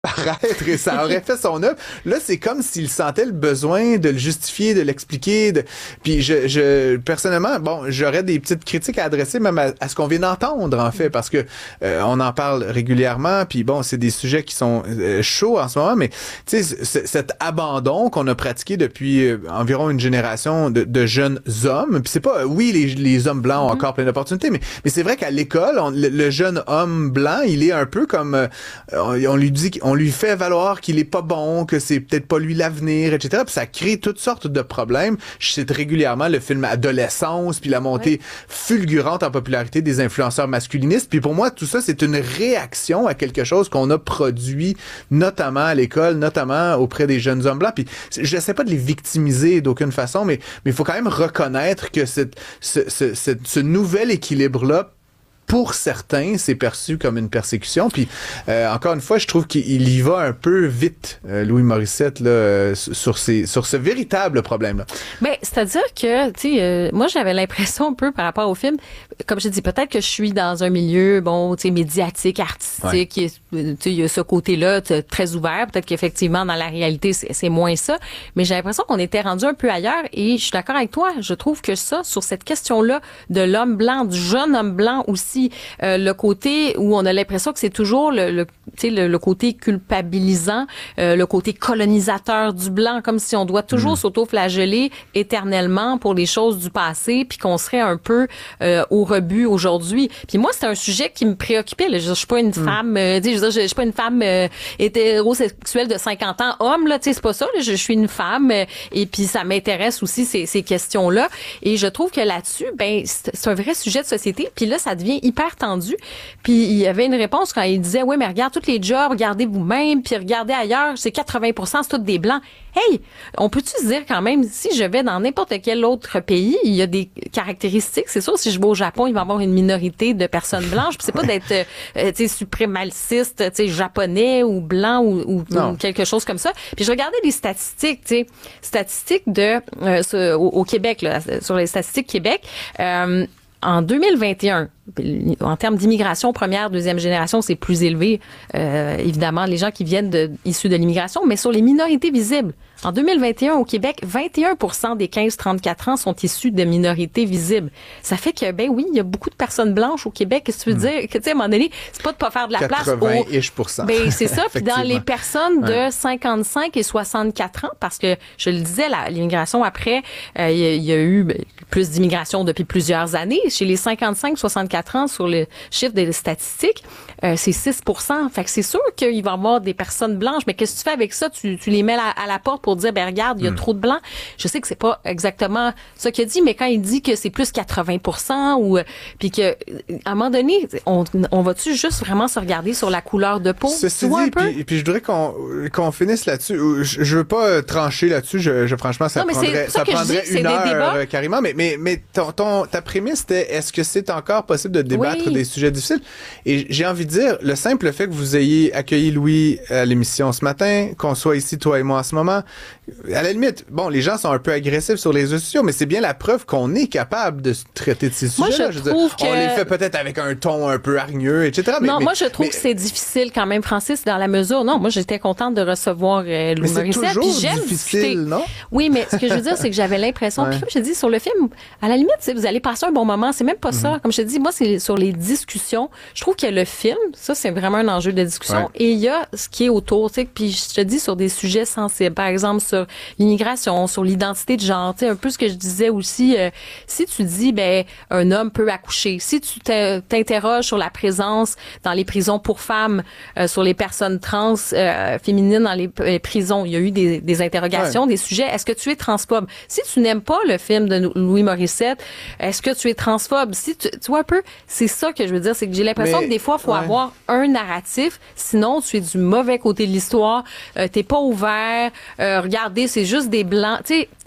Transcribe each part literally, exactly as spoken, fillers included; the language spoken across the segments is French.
paraître et ça aurait fait son œuvre. Là, c'est comme s'il sentait le besoin de le justifier, de l'expliquer. De... Puis je, je, personnellement, bon, j'aurais des petites critiques à adresser même à, à ce qu'on vient d'entendre, en fait, parce que euh, on en parle régulièrement. Puis bon, c'est des sujets qui sont euh, chauds en ce moment, mais tu sais, c- cet abandon qu'on a pratiqué depuis euh, environ une génération de, de jeunes hommes. Puis c'est pas, oui, les, les hommes blancs ont encore plein d'opportunités, mais, mais c'est vrai qu'à l'école, on, le, le jeune homme blanc, il est un peu comme, euh, on, on lui dit qu'on On lui fait valoir qu'il est pas bon, que c'est peut-être pas lui l'avenir, et cetera. Puis ça crée toutes sortes de problèmes. Je cite régulièrement le film Adolescence, puis la montée ouais. fulgurante en popularité des influenceurs masculinistes. Puis pour moi, tout ça, c'est une réaction à quelque chose qu'on a produit, notamment à l'école, notamment auprès des jeunes hommes blancs. Puis je n'essaie pas de les victimiser d'aucune façon, mais mais il faut quand même reconnaître que cette, ce, ce, ce, ce nouvel équilibre-là, pour certains, c'est perçu comme une persécution. Puis, euh, encore une fois, je trouve qu'il y va un peu vite, euh, Louis Morissette, là, euh, sur, ces, sur ce véritable problème-là. Bien, c'est-à-dire que, tu sais, euh, moi, j'avais l'impression un peu par rapport au film, comme je dis, peut-être que je suis dans un milieu, bon, tu sais, médiatique, artistique, ouais. Tu sais, il y a ce côté-là très ouvert. Peut-être qu'effectivement, dans la réalité, c'est, c'est moins ça. Mais j'ai l'impression qu'on était rendu un peu ailleurs. Et je suis d'accord avec toi. Je trouve que ça, sur cette question-là de l'homme blanc, du jeune homme blanc aussi, Euh, le côté où on a l'impression que c'est toujours le, le, le, le côté culpabilisant, euh, le côté colonisateur du blanc, comme si on doit toujours mmh. s'auto-flageller éternellement pour les choses du passé, puis qu'on serait un peu euh, au rebut aujourd'hui. Puis moi, c'est un sujet qui me préoccupait. Là. Je, je suis pas une mmh. femme, euh, je, je, je suis pas une femme euh, hétérosexuelle de cinquante ans, homme, là, tu sais, c'est pas ça. Là, je, je suis une femme, euh, et puis ça m'intéresse aussi ces, ces questions-là. Et je trouve que là-dessus, ben, c'est, c'est un vrai sujet de société. Puis là, ça devient hyper tendu. Puis il y avait une réponse quand il disait, oui, mais regarde tous les jobs, regardez vous-même, puis regardez ailleurs, c'est quatre-vingts pour cent, c'est tous des blancs. Hey, on peut-tu se dire quand même, si je vais dans n'importe quel autre pays, il y a des caractéristiques. C'est sûr, si je vais au Japon, il va y avoir une minorité de personnes blanches. Puis c'est pas d'être, euh, tu sais, suprémaciste, tu sais, japonais ou blanc ou, ou, ou quelque chose comme ça. Puis je regardais les statistiques, tu sais, statistiques de euh, ce, au, au Québec, là, sur les statistiques Québec. Euh, En deux mille vingt et un, en termes d'immigration première, deuxième génération, c'est plus élevé, euh, évidemment, les gens qui viennent de, issus de l'immigration, mais sur les minorités visibles. En deux mille vingt et un, au Québec, vingt et un pour cent des quinze trente-quatre ans sont issus de minorités visibles. Ça fait que, ben oui, il y a beaucoup de personnes blanches au Québec. Qu'est-ce que tu veux dire? Que, tu sais, à un moment donné, c'est pas de pas faire de la place aux... quatre-vingts pour cent. Ben, c'est ça. Puis dans les personnes de ouais. cinquante-cinq et soixante-quatre ans, parce que, je le disais, la, l'immigration après, euh, il, y a, il y a eu ben, plus d'immigration depuis plusieurs années. Chez les cinquante-cinq soixante-quatre ans, sur le chiffre des statistiques, euh, c'est six pour cent. Fait que c'est sûr qu'il va y avoir des personnes blanches, mais qu'est-ce que tu fais avec ça? Tu, tu les mets à, à la porte pour dire, ben regarde, il y a mm. trop de blancs. Je sais que c'est pas exactement ça qu'il a dit, mais quand il dit que c'est plus quatre-vingts pour cent ou puis que à un moment donné, on, on va-tu juste vraiment se regarder sur la couleur de peau? Ceci dit, puis, puis je voudrais qu'on, qu'on finisse là-dessus. Je, je veux pas trancher là-dessus. Je, je franchement, ça non, prendrait, ça, ça prendrait une heure euh, carrément. Mais, mais, mais ton, ton, ta prémisse, c'était est-ce que c'est encore possible de débattre oui. des sujets difficiles? Et j'ai envie de dire, le simple fait que vous ayez accueilli Louis à l'émission ce matin, qu'on soit ici, toi et moi, en ce moment, à la limite, bon, les gens sont un peu agressifs sur les réseaux sociaux, mais c'est bien la preuve qu'on est capable de traiter de ces sujets-là. Moi, je, je trouve veux dire, que... On les fait peut-être avec un ton un peu hargneux, et cetera. Mais, non, mais, moi, je trouve mais, que c'est difficile quand même, Francis, dans la mesure... Non, moi, j'étais contente de recevoir euh, Louis Morissette. C'est toujours puis j'aime difficile, discuter. Non? Oui, mais ce que je veux dire, c'est que j'avais l'impression... ouais. Puis comme je te dis, sur le film, à la limite, vous allez passer un bon moment. C'est même pas mm-hmm. ça. Comme je te dis, moi, c'est sur les discussions. Je trouve que le film, ça, c'est vraiment un enjeu de discussion. Ouais. Et il y a ce qui est autour, tu sais, puis je te dis, sur des sujets sensibles. Par exemple, sur l'immigration, sur l'identité de genre, tu sais, un peu ce que je disais aussi. Euh, si tu dis, ben, un homme peut accoucher. Si tu t'interroges sur la présence dans les prisons pour femmes, euh, sur les personnes trans euh, féminines dans les euh, prisons, il y a eu des, des interrogations, ouais. des sujets. Est-ce que tu es transphobe? Si tu n'aimes pas le film de Louis Morissette, est-ce que tu es transphobe? Si tu, tu vois un peu, c'est ça que je veux dire, c'est que j'ai l'impression Mais, que des fois, il faut ouais. avoir un narratif, sinon tu es du mauvais côté de l'histoire, euh, t'es pas ouvert, euh, regardez, c'est juste des blancs, tu sais,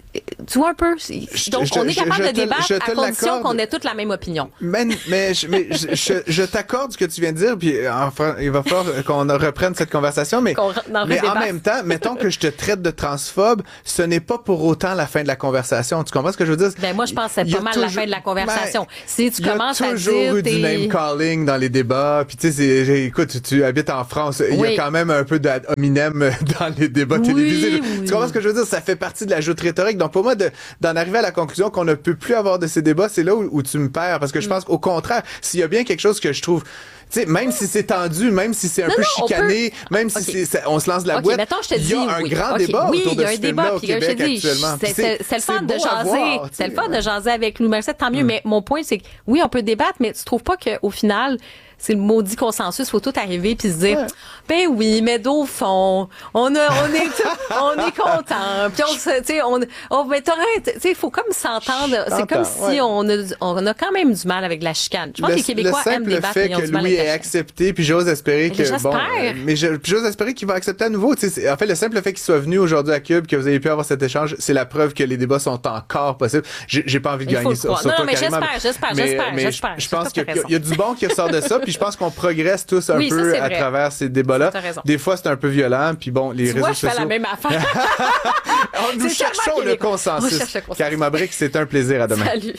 Tu vois un peu? Donc, je, on est je, capable je de te, débattre à condition l'accorde. qu'on ait toute la même opinion. Mais, mais, je, mais je, je, je t'accorde ce que tu viens de dire, puis enfin, il va falloir qu'on reprenne cette conversation, mais, mais en même temps, mettons que je te traite de transphobe, ce n'est pas pour autant la fin de la conversation. Tu comprends ce que je veux dire? Ben, moi, je pense que c'est pas mal toujours, la fin de la conversation. Ben, si tu commences à dire... Il y a toujours eu du name calling dans les débats, puis tu sais, écoute, tu habites en France, il oui. y a quand même un peu d'hominem dans les débats oui, télévisés. Oui. Tu comprends ce que je veux dire? Ça fait partie de la joute rhétorique. Donc, pour moi, de, d'en arriver à la conclusion qu'on ne peut plus avoir de ces débats, c'est là où, où tu me perds. Parce que je pense qu'au contraire, s'il y a bien quelque chose que je trouve... Tu sais, même si c'est tendu, même si c'est un non, peu non, chicané, peut... même si okay. c'est, on se lance de la okay, boîte, il y a un oui. grand okay. débat oui, autour de ce débat, film-là au Québec dis, actuellement. C'est, c'est, c'est le fun de jaser. C'est le fun ouais. de jaser avec Lou Morissette, tant mieux. Mm. Mais mon point, c'est que oui, on peut débattre, mais tu trouves pas qu'au final, c'est le maudit consensus, faut tout arriver puis se dire, ouais. ben oui, mais d'au fond, on a, on est, on est content. Puis on se, tu sais, on, on, mais t'aurais, tu sais, il faut comme s'entendre. C'est comme ouais. si on a, on a quand même du mal avec la chicane. Je pense le, que les Québécois aiment débattre, mais ils ont du mal avec la chicane. Le fait que Louis ait accepté, puis j'ose espérer que, j'espère. bon, euh, mais je, puis j'ose espérer qu'il va accepter à nouveau. Tu sais, en fait, le simple fait qu'il soit venu aujourd'hui à Cube, que vous ayez pu avoir cet échange, c'est la preuve que les débats sont encore possibles. J'ai, j'ai pas envie de gagner sur, sur non, toi, mais carrément. j'espère, j'espère, mais, j'espère, mais j'espère. Je, je pense qu'il y, y a du bon qui ressort de ça, puis je pense qu'on progresse tous un oui, peu ça, à vrai. travers ces débats-là. Des fois, c'est un peu violent, puis bon, les tu réseaux vois, sociaux... je fais la même affaire. Nous cherchons le consensus. Karima Brick, c'est un plaisir. À demain. Salut.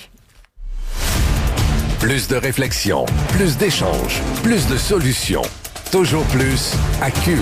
Plus de réflexion, plus d'échanges, plus de solutions. Toujours plus à Cube.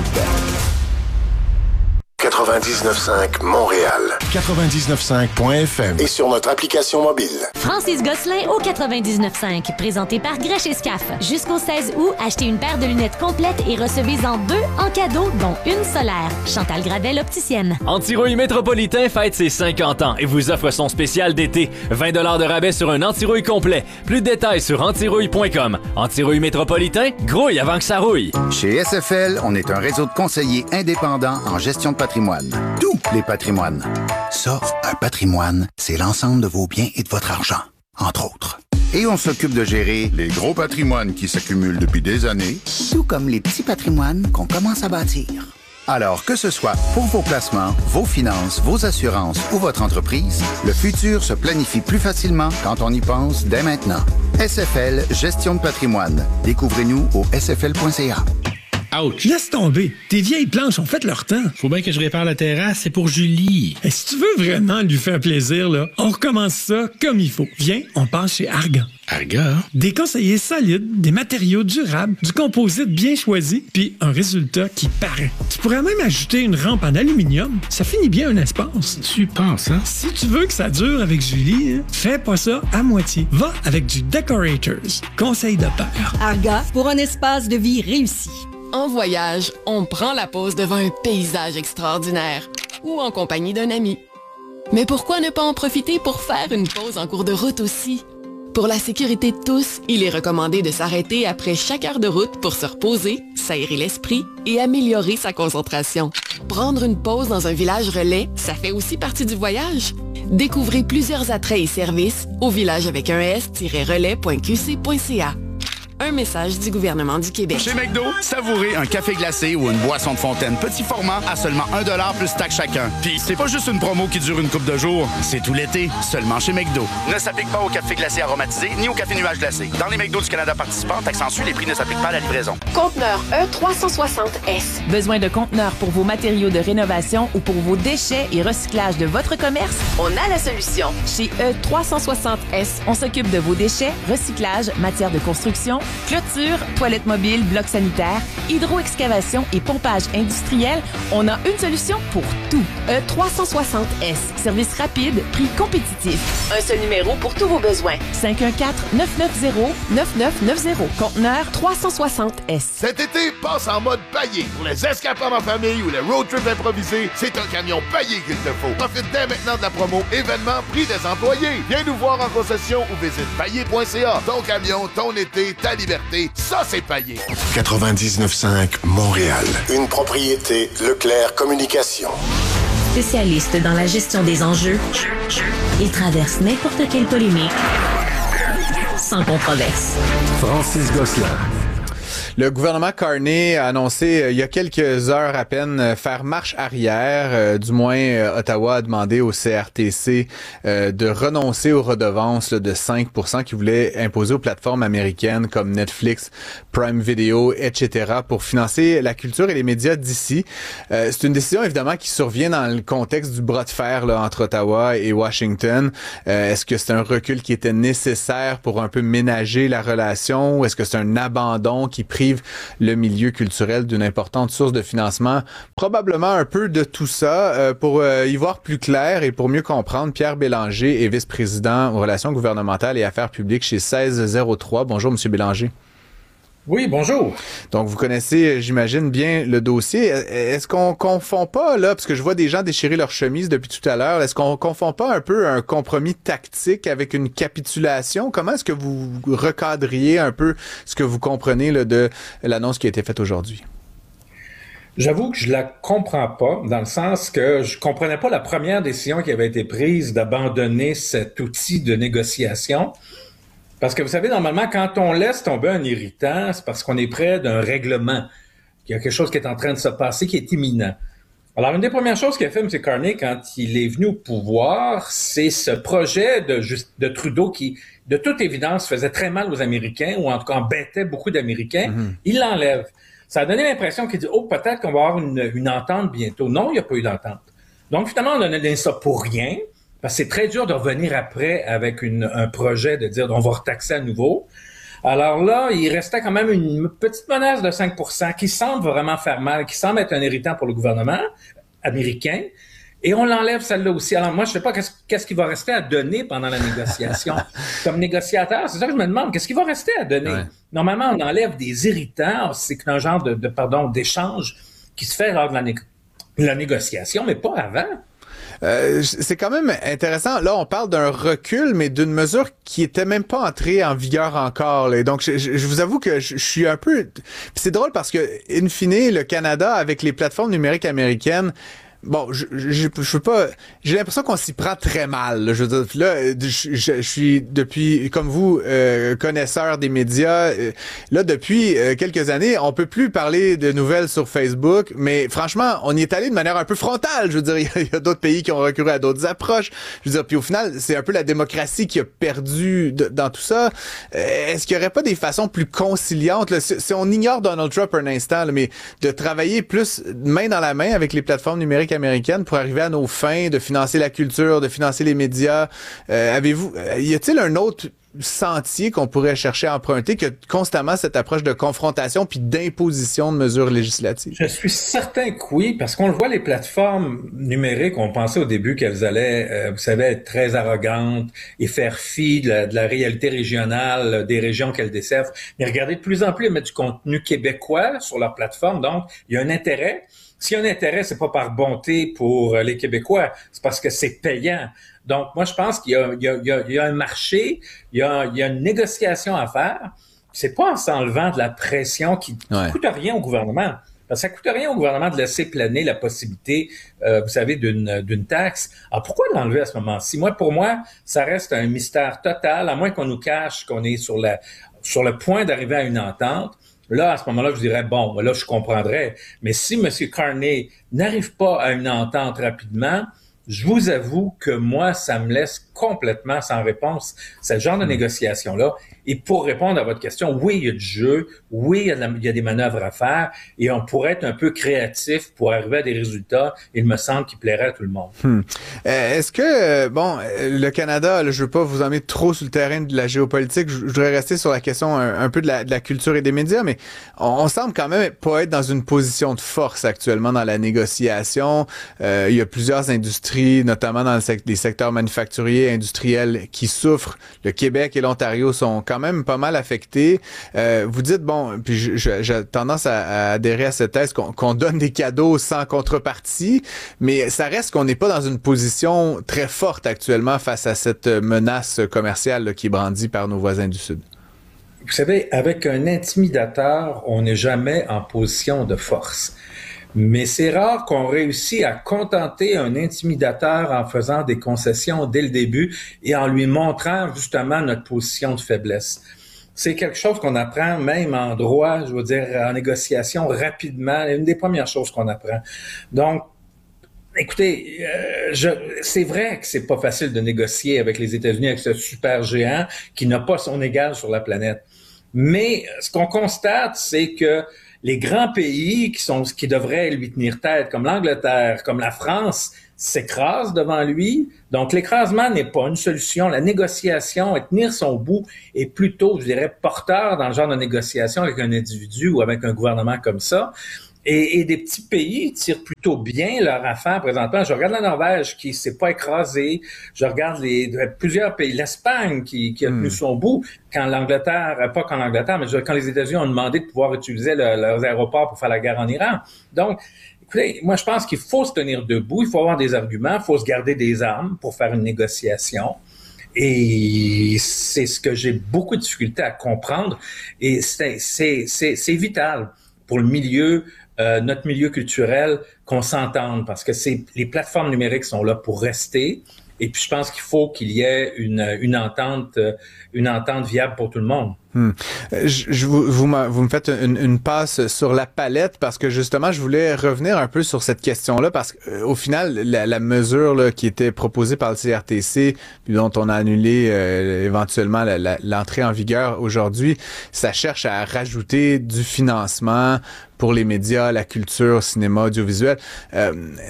quatre-vingt-dix-neuf cinq Montréal. quatre-vingt-dix-neuf cinq point F M. Et sur notre application mobile. Francis Gosselin au quatre-vingt-dix-neuf cinq. Présenté par Grèche et Scaf. Jusqu'au seize août, achetez une paire de lunettes complètes et recevez-en deux en cadeau, dont une solaire. Chantal Gravel, opticienne. Antirouille Métropolitain fête ses cinquante ans et vous offre son spécial d'été. vingt dollars de rabais sur un antirouille complet. Plus de détails sur antirouille point com. Antirouille Métropolitain, grouille avant que ça rouille. Chez S F L, on est un réseau de conseillers indépendants en gestion de patrimoine. Tous les patrimoines. Ça, un patrimoine, c'est l'ensemble de vos biens et de votre argent, entre autres. Et on s'occupe de gérer les gros patrimoines qui s'accumulent depuis des années, tout comme les petits patrimoines qu'on commence à bâtir. Alors, que ce soit pour vos placements, vos finances, vos assurances ou votre entreprise, le futur se planifie plus facilement quand on y pense dès maintenant. S F L, gestion de patrimoine. Découvrez-nous au s f l point c a. Ouch. Laisse tomber. Tes vieilles planches ont fait leur temps. Faut bien que je répare la terrasse, c'est pour Julie. Et si tu veux vraiment lui faire plaisir, là, on recommence ça comme il faut. Viens, on passe chez Argan. Argan? Des conseillers solides, des matériaux durables, du composite bien choisi, puis un résultat qui paraît. Tu pourrais même ajouter une rampe en aluminium. Ça finit bien un espace. Tu penses, hein? Si tu veux que ça dure avec Julie, hein, fais pas ça à moitié. Va avec du Decorators. Conseil de père. Argan, pour un espace de vie réussi. En voyage, on prend la pause devant un paysage extraordinaire ou en compagnie d'un ami. Mais pourquoi ne pas en profiter pour faire une pause en cours de route aussi? Pour la sécurité de tous, il est recommandé de s'arrêter après chaque heure de route pour se reposer, s'aérer l'esprit et améliorer sa concentration. Prendre une pause dans un village relais, ça fait aussi partie du voyage. Découvrez plusieurs attraits et services au village avec un s-relais point q c point c a. Un message du gouvernement du Québec. Chez McDo, savourez un café glacé ou une boisson de fontaine petit format à seulement un dollar plus taxe chacun. Puis c'est pas juste une promo qui dure une couple de jours, c'est tout l'été, seulement chez McDo. Ne s'applique pas au café glacé aromatisé ni au café nuage glacé. Dans les McDo du Canada participants, taxe en sus, les prix ne s'appliquent pas à la livraison. Conteneur E trois cent soixante S. Besoin de conteneurs pour vos matériaux de rénovation ou pour vos déchets et recyclage de votre commerce? On a la solution. Chez E trois cent soixante S, on s'occupe de vos déchets, recyclage, matière de construction, clôture, toilettes mobiles, blocs sanitaires, hydro-excavation et pompage industriel. On a une solution pour tout. E trois cent soixante S. Service rapide, prix compétitif. Un seul numéro pour tous vos besoins. cinq un quatre, neuf neuf zéro, neuf neuf neuf zéro. Conteneur trois cent soixante S. Cet été, passe en mode paillé. Pour les escapades en famille ou les road trips improvisés, c'est un camion paillé qu'il te faut. Profite dès maintenant de la promo événement prix des employés. Viens nous voir en concession ou visite paillé point c a. Ton camion, ton été, ta liberté. Ça, c'est paillé. quatre-vingt-dix-neuf cinq Montréal. Une propriété Leclerc Communication. Spécialiste dans la gestion des enjeux, il traverse n'importe quelle polémique sans controverse. Francis Gosselin. Le gouvernement Carney a annoncé euh, il y a quelques heures à peine euh, faire marche arrière. Euh, du moins, euh, Ottawa a demandé au C R T C euh, de renoncer aux redevances là, de cinq pour cent qu'il voulait imposer aux plateformes américaines comme Netflix, Prime Video, et cetera pour financer la culture et les médias d'ici. Euh, c'est une décision évidemment qui survient dans le contexte du bras de fer là, entre Ottawa et Washington. Euh, est-ce que c'est un recul qui était nécessaire pour un peu ménager la relation ou est-ce que c'est un abandon qui prive le milieu culturel d'une importante source de financement? Probablement un peu de tout ça. Euh, pour euh, y voir plus clair et pour mieux comprendre, Pierre Bélanger est vice-président aux relations gouvernementales et affaires publiques chez seize zéro trois. Bonjour, Monsieur Bélanger. Oui, bonjour. Donc, vous connaissez, j'imagine, bien le dossier. Est-ce qu'on confond pas, là, parce que je vois des gens déchirer leur chemise depuis tout à l'heure, est-ce qu'on confond pas un peu un compromis tactique avec une capitulation? Comment est-ce que vous recadriez un peu ce que vous comprenez là, de l'annonce qui a été faite aujourd'hui? J'avoue que je la comprends pas, dans le sens que je comprenais pas la première décision qui avait été prise d'abandonner cet outil de négociation. Parce que vous savez, normalement, quand on laisse tomber un irritant, c'est parce qu'on est près d'un règlement. Il y a quelque chose qui est en train de se passer qui est imminent. Alors, une des premières choses qu'a fait M. Carney quand il est venu au pouvoir, c'est ce projet de, de Trudeau qui, de toute évidence, faisait très mal aux Américains, ou en tout cas embêtait beaucoup d'Américains. Mm-hmm. Il l'enlève. Ça a donné l'impression qu'il dit « Oh, peut-être qu'on va avoir une, une entente bientôt. » Non, il n'y a pas eu d'entente. Donc, finalement, on a donné ça pour rien. Parce que c'est très dur de revenir après avec une, un projet de dire on va retaxer à nouveau. Alors là, il restait quand même une petite menace de cinq pour cent qui semble vraiment faire mal, qui semble être un irritant pour le gouvernement américain. Et on l'enlève celle-là aussi. Alors moi, je sais pas qu'est-ce, qu'est-ce qu'il va rester à donner pendant la négociation. Comme négociateur, c'est ça que je me demande. Qu'est-ce qu'il va rester à donner? Ouais. Normalement, on enlève des irritants. C'est un genre de, de pardon, d'échange qui se fait lors de la, né- la négociation, mais pas avant. Euh, c'est quand même intéressant. Là, on parle d'un recul, mais d'une mesure qui était même pas entrée en vigueur encore. Là. Donc, je, je vous avoue que je, je suis un peu... Puis c'est drôle parce que, in fine, le Canada, avec les plateformes numériques américaines, bon, je, je, je veux pas... J'ai l'impression qu'on s'y prend très mal. Là. Je veux dire, là, je, je, je suis depuis, comme vous, euh, connaisseur des médias. Euh, là, depuis euh, quelques années, on peut plus parler de nouvelles sur Facebook, mais franchement, on y est allé de manière un peu frontale. Je veux dire, il y a, y a d'autres pays qui ont recouru à d'autres approches. Je veux dire, puis au final, c'est un peu la démocratie qui a perdu de, dans tout ça. Euh, est-ce qu'il y aurait pas des façons plus conciliantes, là, si, si on ignore Donald Trump un instant, là, mais de travailler plus main dans la main avec les plateformes numériques américaine pour arriver à nos fins, de financer la culture, de financer les médias. Euh, avez-vous, y a-t-il un autre sentier qu'on pourrait chercher à emprunter que constamment cette approche de confrontation puis d'imposition de mesures législatives? Je suis certain que oui, parce qu'on le voit, les plateformes numériques, on pensait au début qu'elles allaient, euh, vous savez, être très arrogantes et faire fi de la, de la réalité régionale des régions qu'elles desservent. Mais regardez, de plus en plus, elles mettent du contenu québécois sur leur plateforme, donc il y a un intérêt. S'il y a un intérêt, c'est pas par bonté pour les Québécois, c'est parce que c'est payant. Donc, moi, je pense qu'il y a, il y a, il y a, il y a un marché, il y a, il y a une négociation à faire. C'est pas en s'enlevant de la pression qui ne ouais. coûte rien au gouvernement. Parce que ça coûte rien au gouvernement de laisser planer la possibilité, euh, vous savez, d'une, d'une taxe. Alors, pourquoi l'enlever à ce moment-ci? Moi, pour moi, ça reste un mystère total, à moins qu'on nous cache qu'on est sur la, sur le point d'arriver à une entente. Là, à ce moment-là, je dirais, bon, là, je comprendrais. Mais si M. Carney n'arrive pas à une entente rapidement, je vous avoue que moi, ça me laisse complètement sans réponse, ce genre de négociation-là. Et pour répondre à votre question, oui, il y a du jeu, oui, il y a, de la, il y a des manœuvres à faire, et on pourrait être un peu créatif pour arriver à des résultats, il me semble, qui plairaient à tout le monde. Hmm. Euh, est-ce que, bon, le Canada, là, je veux pas vous emmener trop sur le terrain de la géopolitique, je, je voudrais rester sur la question un, un peu de la, de la culture et des médias, mais on, on semble quand même pas être dans une position de force actuellement dans la négociation. Euh, il y a plusieurs industries, notamment dans le sec- les secteurs manufacturiers, industriels, qui souffrent. Le Québec et l'Ontario sont quand même pas mal affectés. Euh, vous dites, bon, puis je, je, j'ai tendance à, à adhérer à cette thèse qu'on, qu'on donne des cadeaux sans contrepartie, mais ça reste qu'on n'est pas dans une position très forte actuellement face à cette menace commerciale là, qui est brandie par nos voisins du Sud. Vous savez, avec un intimidateur, on n'est jamais en position de force. Mais c'est rare qu'on réussisse à contenter un intimidateur en faisant des concessions dès le début et en lui montrant justement notre position de faiblesse. c'est quelque chose qu'on apprend même en droit, je veux dire, en négociation rapidement. Une des premières choses qu'on apprend. Donc, écoutez, euh, je, c'est vrai que c'est pas facile de négocier avec les États-Unis, avec ce super géant qui n'a pas son égal sur la planète. Mais ce qu'on constate, c'est que les grands pays qui sont, qui devraient lui tenir tête, comme l'Angleterre, comme la France, s'écrasent devant lui. Donc, l'écrasement n'est pas une solution. La négociation et tenir son bout est plutôt, je dirais, porteur dans le genre de négociation avec un individu ou avec un gouvernement comme ça. Et, et des petits pays tirent plutôt bien leur affaire présentement. Je regarde la Norvège qui s'est pas écrasée. Je regarde les plusieurs pays, l'Espagne qui, qui a tenu mm. son bout quand l'Angleterre, pas quand l'Angleterre, mais quand les États-Unis ont demandé de pouvoir utiliser le, leurs aéroports pour faire la guerre en Iran. Donc, écoutez, moi je pense qu'il faut se tenir debout, il faut avoir des arguments, il faut se garder des armes pour faire une négociation. Et c'est ce que j'ai beaucoup de difficulté à comprendre. Et c'est, c'est, c'est, c'est vital pour le milieu, euh, notre milieu culturel, qu'on s'entende, parce que c'est, les plateformes numériques sont là pour rester. Et puis, je pense qu'il faut qu'il y ait une, une entente, une entente viable pour tout le monde. Hmm. Je, je vous, vous, vous me faites une, une passe sur la palette parce que justement, je voulais revenir un peu sur cette question-là parce qu'au euh, final, la, la mesure là, qui était proposée par le C R T C, puis dont on a annulé euh, éventuellement la, la, l'entrée en vigueur aujourd'hui, ça cherche à rajouter du financement pour les médias, la culture, cinéma, audiovisuel. Euh,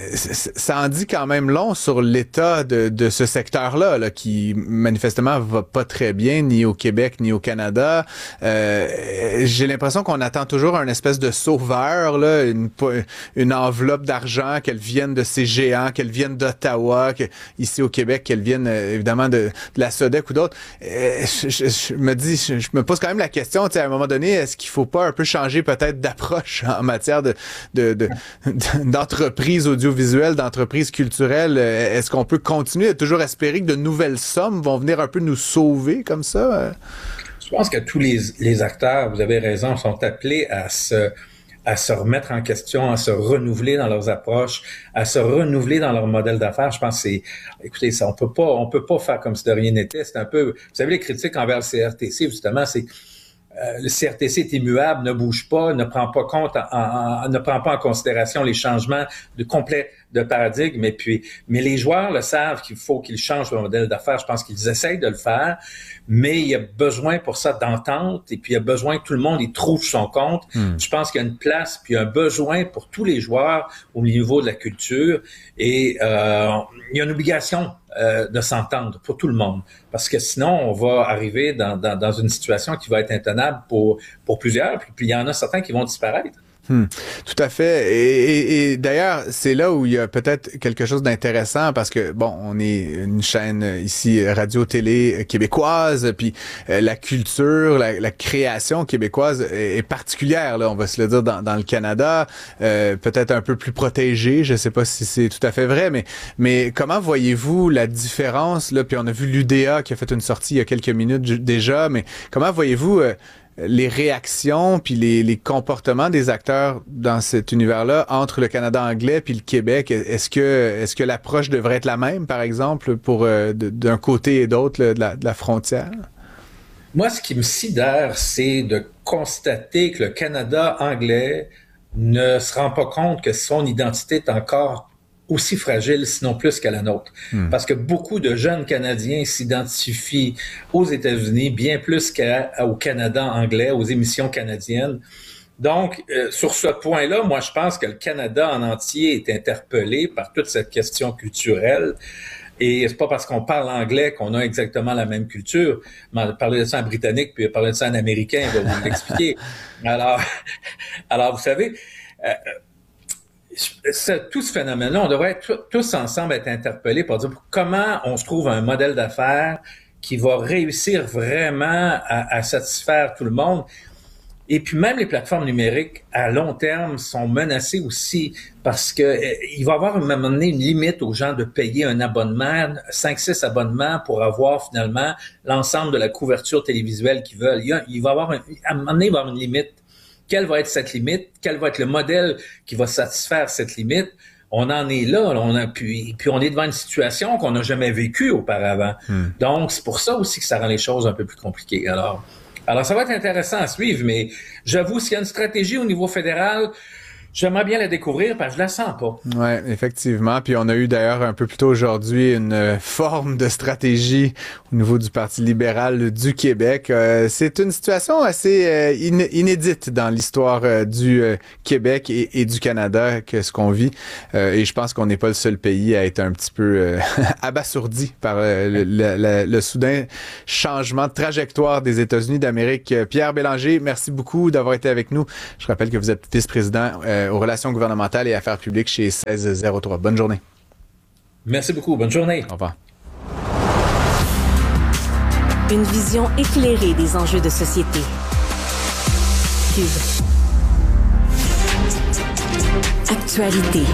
ça en dit quand même long sur l'état de, de ce secteur-là, là, qui manifestement va pas très bien, ni au Québec, ni au Canada. Euh, j'ai l'impression qu'on attend toujours un espèce de sauveur, là, une, une enveloppe d'argent, qu'elle vienne de ces géants, qu'elle vienne d'Ottawa, que, ici au Québec, qu'elle vienne euh, évidemment de, de la SODEC ou d'autres. Euh, je, je, je me dis, je, je me pose quand même la question, tu sais, à un moment donné, est-ce qu'il faut pas un peu changer peut-être d'approche en matière de, de, de, d'entreprise audiovisuelle, d'entreprise culturelle? Est-ce qu'on peut continuer à toujours espérer que de nouvelles sommes vont venir un peu nous sauver comme ça? Je pense que tous les, les acteurs, vous avez raison, sont appelés à se, à se remettre en question, à se renouveler dans leurs approches, à se renouveler dans leur modèle d'affaires. Je pense que c'est, écoutez, ça, on peut pas, on peut pas faire comme si de rien n'était. C'est un peu, vous savez, les critiques envers le C R T C, justement, c'est Euh, le C R T C est immuable, ne bouge pas, ne prend pas compte, en, en, ne prend pas en considération les changements de complet de paradigme. Et puis, mais les joueurs le savent qu'il faut qu'ils changent leur modèle d'affaires. Je pense qu'ils essayent de le faire, mais il y a besoin pour ça d'entente. Et puis, il y a besoin que tout le monde y trouve son compte. Mm. Je pense qu'il y a une place, puis un besoin pour tous les joueurs au niveau de la culture. Et euh, il y a une obligation Euh, de s'entendre pour tout le monde. Parce que sinon, on va arriver dans, dans, dans une situation qui va être intenable pour, pour plusieurs, puis, puis il y en a certains qui vont disparaître. Hmm, tout à fait. Et, et, et d'ailleurs, c'est là où il y a peut-être quelque chose d'intéressant parce que, bon, on est une chaîne ici, radio-télé québécoise, puis euh, la culture, la, la création québécoise est, est particulière, là, on va se le dire, dans, dans le Canada, euh, peut-être un peu plus protégée, je sais pas si c'est tout à fait vrai, mais, mais comment voyez-vous la différence, là, puis on a vu l'U D A qui a fait une sortie il y a quelques minutes déjà, mais comment voyez-vous euh, les réactions puis les, les comportements des acteurs dans cet univers-là entre le Canada anglais puis le Québec? Est-ce que est-ce que l'approche devrait être la même, par exemple, pour euh, de, d'un côté et d'autre là, de, la, de la frontière? Moi, ce qui me sidère, c'est de constater que le Canada anglais ne se rend pas compte que son identité est encore aussi fragile, sinon plus qu'à la nôtre. Hmm. Parce que beaucoup de jeunes Canadiens s'identifient aux États-Unis bien plus qu'au Canada anglais, aux émissions canadiennes. Donc, euh, sur ce point-là, moi, je pense que le Canada en entier est interpellé par toute cette question culturelle. Et c'est pas parce qu'on parle anglais qu'on a exactement la même culture. Parler de ça en britannique, puis parler de ça en américain, il va vous l'expliquer. Alors, alors, vous savez... Euh, Ce, tout ce phénomène-là, on devrait être, tous ensemble être interpellés pour dire comment on se trouve un modèle d'affaires qui va réussir vraiment à, à satisfaire tout le monde. Et puis même les plateformes numériques à long terme sont menacées aussi parce que eh, il va y avoir à un moment donné une limite aux gens de payer un abonnement, cinq six abonnements pour avoir finalement l'ensemble de la couverture télévisuelle qu'ils veulent. Il, y a, il va y avoir un, à un moment donné, il va y avoir une limite. Quelle va être cette limite? Quel va être le modèle qui va satisfaire cette limite? On en est là, on a puis, puis on est devant une situation qu'on n'a jamais vécue auparavant. Hmm. Donc, c'est pour ça aussi que ça rend les choses un peu plus compliquées. Alors, Alors, ça va être intéressant à suivre, mais j'avoue, s'il y a une stratégie au niveau fédéral, j'aimerais bien la découvrir parce que je la sens pas. Ouais, effectivement. Puis on a eu d'ailleurs un peu plus tôt aujourd'hui une euh, forme de stratégie au niveau du Parti libéral du Québec. Euh, c'est une situation assez euh, in- inédite dans l'histoire euh, du euh, Québec et, et du Canada que ce qu'on vit. Euh, et je pense qu'on n'est pas le seul pays à être un petit peu euh, abasourdi par euh, le, le, le, le soudain changement de trajectoire des États-Unis d'Amérique. Pierre Bélanger, merci beaucoup d'avoir été avec nous. Je rappelle que vous êtes vice-président euh, aux relations gouvernementales et affaires publiques chez seize zéro trois. Bonne journée. Merci beaucoup. Bonne journée. Au revoir. Une vision éclairée des enjeux de société. Cube. Actualité.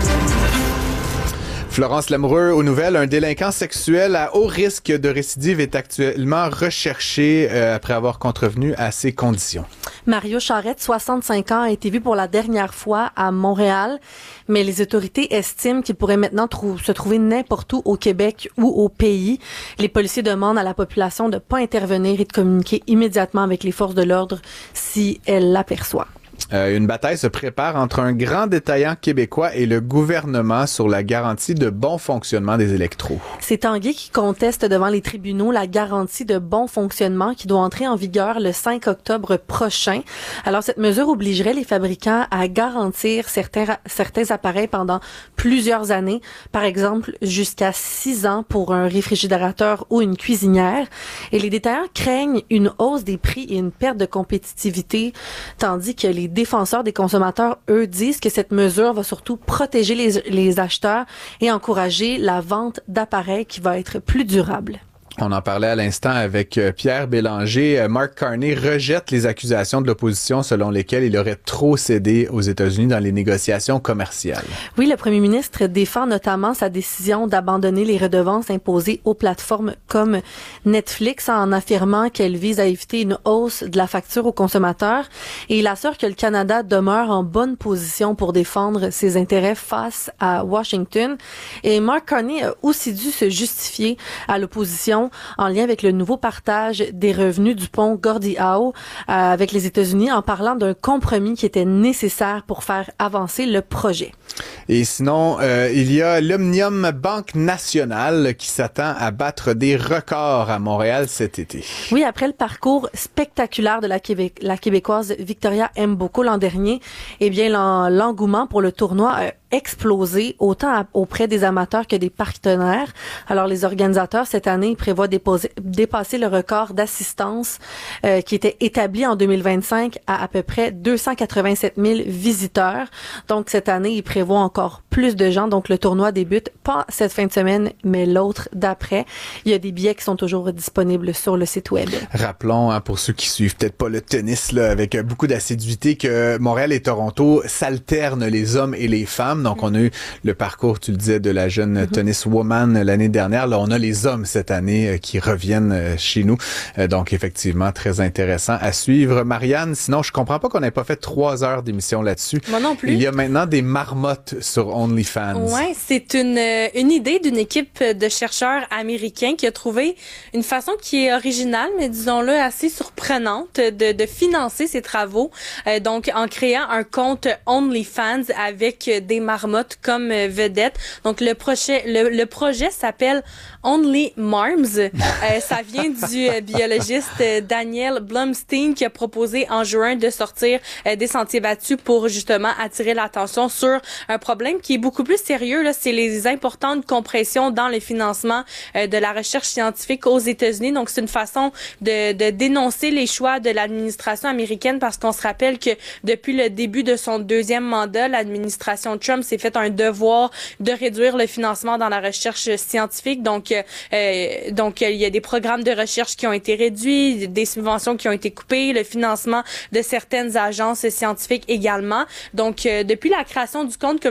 Florence Lamoureux, aux nouvelles, un délinquant sexuel à haut risque de récidive est actuellement recherché euh, après avoir contrevenu à ses conditions. Mario Charette, soixante-cinq ans, a été vu pour la dernière fois à Montréal, mais les autorités estiment qu'il pourrait maintenant trou- se trouver n'importe où au Québec ou au pays. Les policiers demandent à la population de ne pas intervenir et de communiquer immédiatement avec les forces de l'ordre si elles l'aperçoivent. Euh, une bataille se prépare entre un grand détaillant québécois et le gouvernement sur la garantie de bon fonctionnement des électros. C'est Tanguay qui conteste devant les tribunaux la garantie de bon fonctionnement qui doit entrer en vigueur le cinq octobre prochain. Alors, cette mesure obligerait les fabricants à garantir certains, certains appareils pendant plusieurs années. Par exemple, jusqu'à six ans pour un réfrigérateur ou une cuisinière. Et les détaillants craignent une hausse des prix et une perte de compétitivité, tandis que les défenseurs des consommateurs, eux, disent que cette mesure va surtout protéger les, les acheteurs et encourager la vente d'appareils qui va être plus durable. On en parlait à l'instant avec Pierre Bélanger. Mark Carney rejette les accusations de l'opposition selon lesquelles il aurait trop cédé aux États-Unis dans les négociations commerciales. Oui, le premier ministre défend notamment sa décision d'abandonner les redevances imposées aux plateformes comme Netflix en affirmant qu'elle vise à éviter une hausse de la facture aux consommateurs. Et il assure que le Canada demeure en bonne position pour défendre ses intérêts face à Washington. Et Mark Carney a aussi dû se justifier à l'opposition en lien avec le nouveau partage des revenus du pont Gordie Howe euh, avec les États-Unis en parlant d'un compromis qui était nécessaire pour faire avancer le projet. Et sinon, euh, il y a l'Omnium Banque Nationale qui s'attend à battre des records à Montréal cet été. Oui, après le parcours spectaculaire de la, Québec, la Québécoise Victoria Mboko l'an dernier, eh bien, l'en, l'engouement pour le tournoi a explosé autant à, auprès des amateurs que des partenaires. Alors, les organisateurs, cette année, prévoient déposer, dépasser le record d'assistance euh, qui était établi en deux mille vingt-cinq à à peu près deux cent quatre-vingt-sept mille visiteurs. Donc, cette année, ils prévoient encore plus de gens. Donc, le tournoi débute pas cette fin de semaine, mais l'autre d'après. Il y a des billets qui sont toujours disponibles sur le site web. Rappelons, hein, pour ceux qui suivent peut-être pas le tennis, là, avec beaucoup d'assiduité, que Montréal et Toronto s'alternent les hommes et les femmes. Donc, on a eu le parcours, tu le disais, de la jeune mm-hmm. tenniswoman l'année dernière. Là, on a les hommes cette année euh, qui reviennent euh, chez nous. Euh, donc, effectivement, très intéressant à suivre. Marianne, sinon, je comprends pas qu'on n'ait pas fait trois heures d'émission là-dessus. Moi non plus. Il y a maintenant des marmottes sur OnlyFans. Ouais, c'est une, une idée d'une équipe de chercheurs américains qui a trouvé une façon qui est originale, mais disons-le assez surprenante de, de financer ses travaux. Euh, donc, en créant un compte OnlyFans avec des marmottes comme vedette. Donc, le projet, le, le projet s'appelle Only Marms. Euh, ça vient du euh, biologiste euh, Daniel Blumstein qui a proposé en juin de sortir euh, des sentiers battus pour justement attirer l'attention sur un problème qui est beaucoup plus sérieux. Là, c'est les importantes compressions dans le financement euh, de la recherche scientifique aux États-Unis. Donc, c'est une façon de, de dénoncer les choix de l'administration américaine parce qu'on se rappelle que depuis le début de son deuxième mandat, l'administration Trump s'est fait un devoir de réduire le financement dans la recherche scientifique. Donc, euh, donc il y a des programmes de recherche qui ont été réduits, des subventions qui ont été coupées, le financement de certaines agences scientifiques également. Donc, euh, depuis la création du compte, comme je le disais,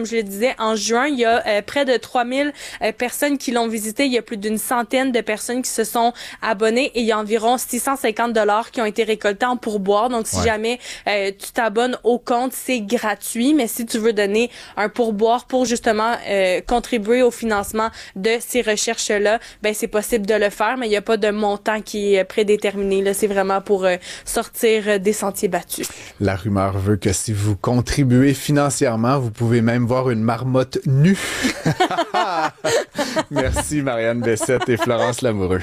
disais, en juin, il y a euh, près de trois mille euh, personnes qui l'ont visité. Il y a plus d'une centaine de personnes qui se sont abonnées et il y a environ six cent cinquante dollars qui ont été récoltés en pourboire. Donc, si ouais. jamais euh, tu t'abonnes au compte, c'est gratuit. Mais si tu veux donner un pourboire pour justement euh, contribuer au financement de ces recherches-là, ben c'est possible de le faire, mais il n'y a pas de montant qui est prédéterminé. Là, c'est vraiment pour euh, sortir euh, des sentiers battus. La rumeur veut que si vous contribuez financièrement, vous pouvez même voir une marmotte nue. Merci Marianne Bessette et Florence Lamoureux.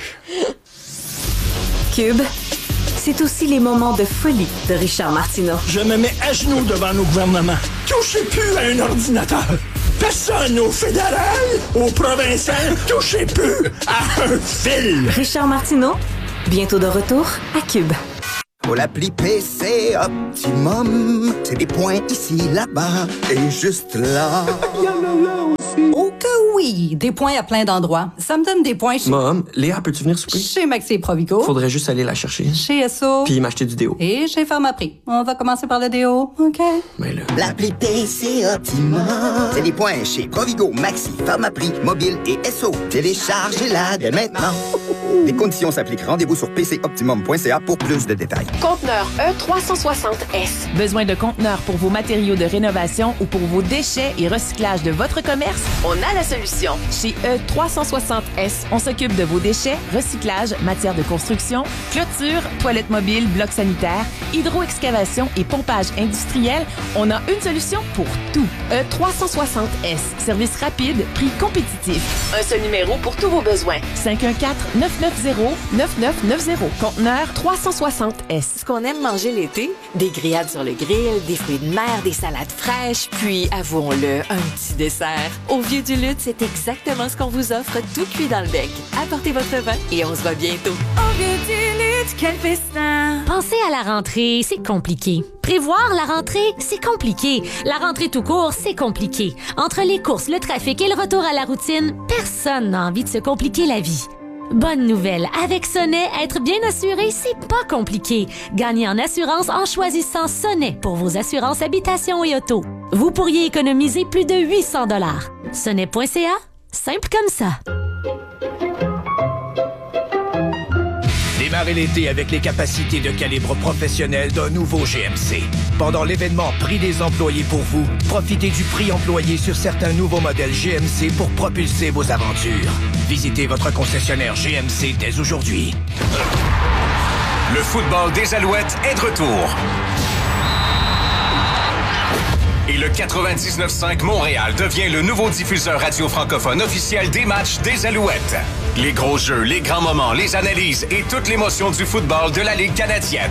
Cube, c'est aussi les moments de folie de Richard Martineau. Je me mets à genoux devant nos gouvernements. Touchez plus à un ordinateur. Personne au fédéral, au provincial, touchez plus à un fil. Richard Martineau, bientôt de retour à Cube. Pour l'appli P C Optimum, c'est des points ici, là-bas et juste là. Il y en a là aussi. Oh que oui, des points à plein d'endroits. Ça me donne des points chez... Mom, Léa, peux-tu venir souper? Chez Maxi et Provigo. Faudrait juste aller la chercher. Chez S O. Puis m'acheter du déo. Et chez Pharmaprix. On va commencer par le déo, OK? Mais là... L'appli P C Optimum, c'est des points chez Provigo, Maxi, Pharmaprix, Mobile et S O. Téléchargez-la dès maintenant. Les conditions s'appliquent. Rendez-vous sur p c optimum point c a pour plus de détails. Conteneur E trois cent soixante S. Besoin de conteneurs pour vos matériaux de rénovation ou pour vos déchets et recyclage de votre commerce? On a la solution. Chez E trois cent soixante S, on s'occupe de vos déchets, recyclage, matière de construction, clôture, toilettes mobiles, blocs sanitaires, hydro-excavation et pompage industriel. On a une solution pour tout. E trois cent soixante S. Service rapide, prix compétitif. Un seul numéro pour tous vos besoins. cinq un quatre, neuf neuf zéro, neuf neuf neuf zéro. Conteneur trois cent soixante S. Ce qu'on aime manger l'été, des grillades sur le grill, des fruits de mer, des salades fraîches, puis, avouons-le, un petit dessert. Au Vieux du Lutte, c'est exactement ce qu'on vous offre, tout cuit dans le bec. Apportez votre vin et on se voit bientôt. Au Vieux du Lutte, quel festin! Penser à la rentrée, c'est compliqué. Prévoir la rentrée, c'est compliqué. La rentrée tout court, c'est compliqué. Entre les courses, le trafic et le retour à la routine, personne n'a envie de se compliquer la vie. Bonne nouvelle, avec Sonnet, être bien assuré, c'est pas compliqué. Gagnez en assurance en choisissant Sonnet pour vos assurances habitation et auto. Vous pourriez économiser plus de huit cents dollars. Sonnet point c a, simple comme ça. Démarrez l'été avec les capacités de calibre professionnel d'un nouveau G M C. Pendant l'événement Prix des employés pour vous, profitez du prix employé sur certains nouveaux modèles G M C pour propulser vos aventures. Visitez votre concessionnaire G M C dès aujourd'hui. Le football des Alouettes est de retour. Et le quatre-vingt-dix-neuf cinq Montréal devient le nouveau diffuseur radio francophone officiel des matchs des Alouettes. Les gros jeux, les grands moments, les analyses et toute l'émotion du football de la Ligue canadienne.